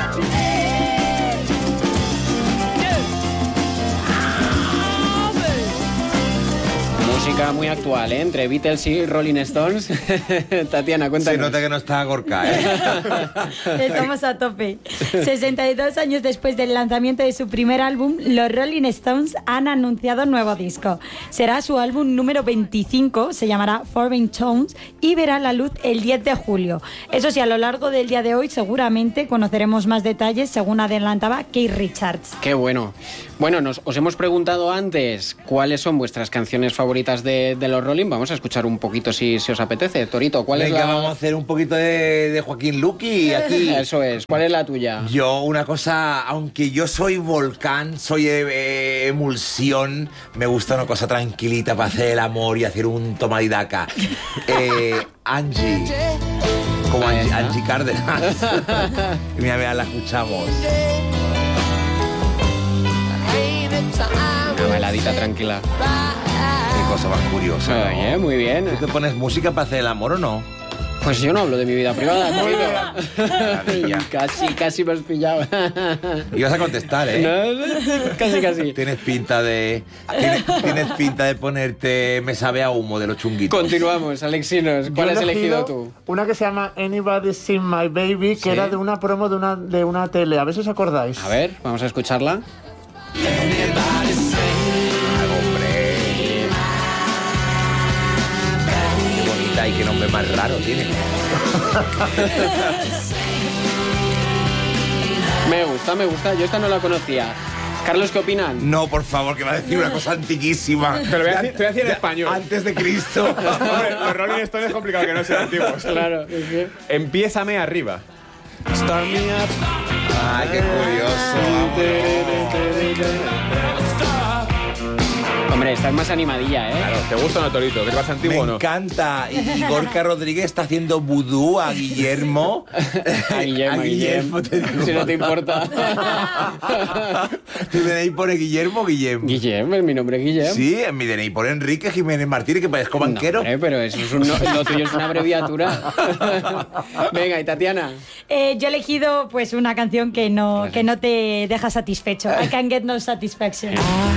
Música muy actual, ¿eh? Entre Beatles y Rolling Stones. Tatiana, cuéntanos. Se nota que no está Gorka, ¿eh? Estamos a tope. sesenta y dos años después del lanzamiento de su primer álbum, los Rolling Stones han anunciado nuevo disco. Será su álbum número veinticinco, se llamará Foreign Tones y verá la luz el diez de julio. Eso sí, a lo largo del día de hoy seguramente conoceremos más detalles, según adelantaba Keith Richards. Qué bueno. Bueno, nos, os hemos preguntado antes cuáles son vuestras canciones favoritas de, de los Rolling. Vamos a escuchar un poquito si, si os apetece. Torito, ¿cuál Venga, es la...? vamos a hacer un poquito de, de Joaquín Luqui aquí. Eso es. ¿Cuál es la tuya? Yo, una cosa, aunque yo soy volcán, soy eh, emulsión, me gusta una cosa tranquilita para hacer el amor y hacer un toma y daca. Eh, Angie, como Angie, Angie Cárdenas. Mira, mira, la escuchamos. Una bailadita tranquila. Qué cosa más curiosa, Oye, ¿no? muy bien. ¿Tú te pones música para hacer el amor o no? Pues yo no hablo de mi vida privada, querido. Casi, casi me has pillado. Ibas a contestar, ¿eh? No, casi, casi. Tienes pinta de... Tienes, tienes pinta de ponerte me sabe a humo de los chunguitos. Continuamos, Alexinos. ¿Cuál Yo has he elegido tú? Una que se llama Anybody Seen My Baby, que ¿Sí? era de una promo de una, de una tele. A ver si os acordáis. A ver, vamos a escucharla. Qué bonita y qué nombre más raro tiene. Me gusta, me gusta. Yo esta no la conocía. Carlos, ¿qué opinan? No, por favor, que va a decir una cosa antiquísima. Pero voy a decir, te voy a decir en español. Antes de Cristo. Hombre, los Rolling Stones es complicado que no sean antiguos. Claro. Es que... Empiézame arriba. Start me up. Ay, qué curioso. Hombre, esta es más animadilla, ¿eh? Claro, ¿te gusta o no, Torito? ¿Qué te pasa antiguo Me o no? encanta. Y Gorka Rodríguez está haciendo vudú a Guillermo. A Guillermo, a Guillermo, te digo. si no te importa. ¿Tu D N I pone Guillermo o Guillem? Guillem, es mi nombre es Guillem. Sí, en mi D N I pone Enrique Jiménez Martínez, que parezco banquero. No, hombre, pero eso es un, lo tuyo es una abreviatura. Venga, y Tatiana. Eh, yo he elegido pues una canción que no, que no te deja satisfecho. I Can Get No Satisfaction.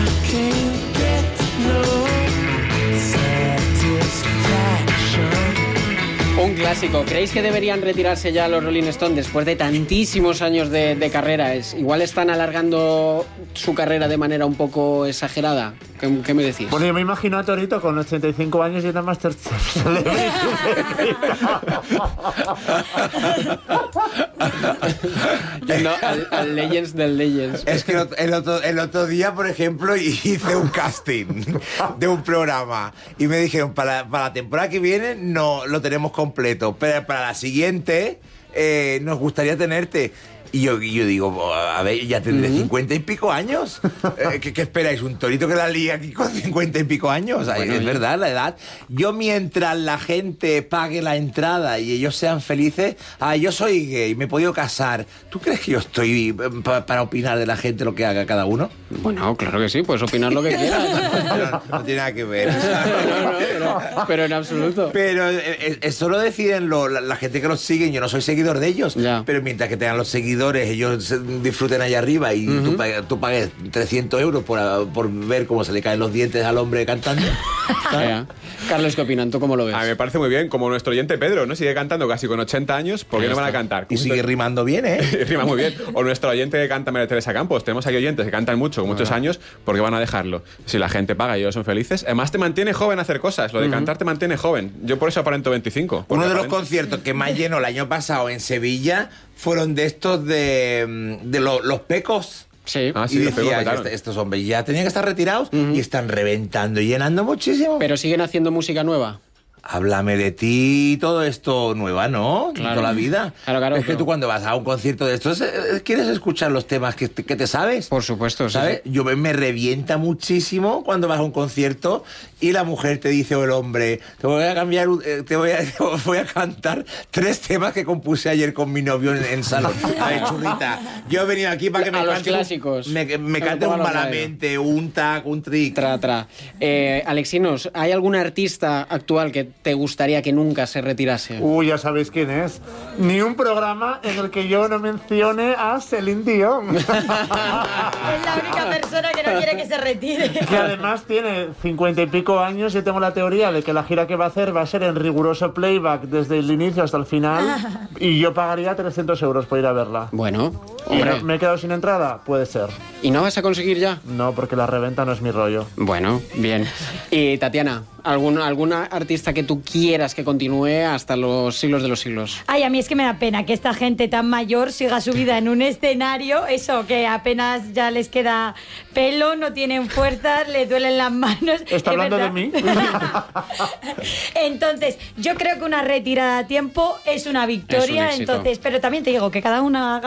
Un clásico. ¿Creéis que deberían retirarse ya los Rolling Stones después de tantísimos años de, de carrera? Es, igual están alargando su carrera de manera un poco exagerada. ¿Qué, qué me decís? Bueno, yo me imagino a Torito con ochenta y cinco años y en Masterchef. No, al, al Legends del Legends. Es que el otro, el, otro, el otro día, por ejemplo, hice un casting de un programa y me dijeron, para, para la temporada que viene no lo tenemos completo, pero para la siguiente eh, nos gustaría tenerte. Y yo, y yo digo, a ver, ya tendré uh-huh. cincuenta y pico años. Eh, ¿qué, ¿Qué esperáis? ¿Un Torito que la lía aquí con cincuenta y pico años? Bueno, es ya. verdad, la edad. Yo, mientras la gente pague la entrada y ellos sean felices, ah, yo soy gay, me he podido casar. ¿Tú crees que yo estoy pa, para opinar de la gente lo que haga cada uno? Bueno, claro que sí, puedes opinar lo que quieras. no, no tiene nada que ver. No, no, pero, pero en absoluto. Pero eso lo deciden lo, la, la gente que los sigue. Yo no soy seguidor de ellos. Ya. Pero mientras que tengan los seguidores, ellos disfruten allá arriba y uh-huh. tú, pagues, tú pagues trescientos euros por, por ver cómo se le caen los dientes al hombre cantando. Yeah. Carlos, ¿qué opinan? ¿Tú cómo lo ves? A mí me parece muy bien, como nuestro oyente Pedro, ¿no? Sigue cantando casi con ochenta años, ¿por qué no van a cantar? Y sigue rimando bien, ¿eh? Rima muy bien. O nuestro oyente que canta María Teresa Campos. Tenemos aquí oyentes que cantan mucho, muchos uh-huh. años, ¿por qué van a dejarlo? Si la gente paga y ellos son felices. Además te mantiene joven hacer cosas. decías, lo de cantar te mantiene joven. Yo por eso aparento veinticinco. Uno de los aparento... conciertos que más llenó el año pasado en Sevilla fueron de estos de, de lo, los pecos. Sí. Ah, sí, y los pecos decía que petaron. est- estos hombres ya tenían que estar retirados uh-huh. y están reventando y llenando muchísimo. Pero siguen haciendo música nueva. Háblame de ti, todo esto nueva, ¿no? Claro. Toda la vida. Claro, claro, es que pero... tú cuando vas a un concierto de estos, eh, ¿quieres escuchar los temas que te, que te sabes? Por supuesto, ¿sabes? Sí, sí. Yo me, me revienta muchísimo cuando vas a un concierto y la mujer te dice, o el hombre, te voy a cambiar, eh, te voy a, te voy a cantar tres temas que compuse ayer con mi novio en, en salón. A ver, churrita, yo he venido aquí para que me a los cante clásicos. Un, me, me Me cante un Malamente, un tac, un trick. Tra, tra. Eh, Alexinos, ¿hay algún artista actual que te gustaría que nunca se retirase? Uy, ya sabéis quién es. Ni un programa en el que yo no mencione a Celine Dion. Es la única persona que no quiere que se retire. Que además tiene cincuenta y pico años. Yo tengo la teoría de que la gira que va a hacer va a ser en riguroso playback desde el inicio hasta el final. Y yo pagaría trescientos euros por ir a verla. Bueno, hombre. ¿Me he quedado sin entrada? Puede ser. ¿Y no vas a conseguir ya? No, porque la reventa no es mi rollo. Bueno, bien. Y Tatiana, ¿algún, ¿alguna artista que tú quieras que continúe hasta los siglos de los siglos? Ay, a mí es que me da pena que esta gente tan mayor siga su vida en un escenario, eso, que apenas ya les queda pelo, no tienen fuerzas, les duelen las manos. ¿Está hablando de mí? Entonces, yo creo que una retirada a tiempo es una victoria, Es un éxito. entonces, pero también te digo que cada una haga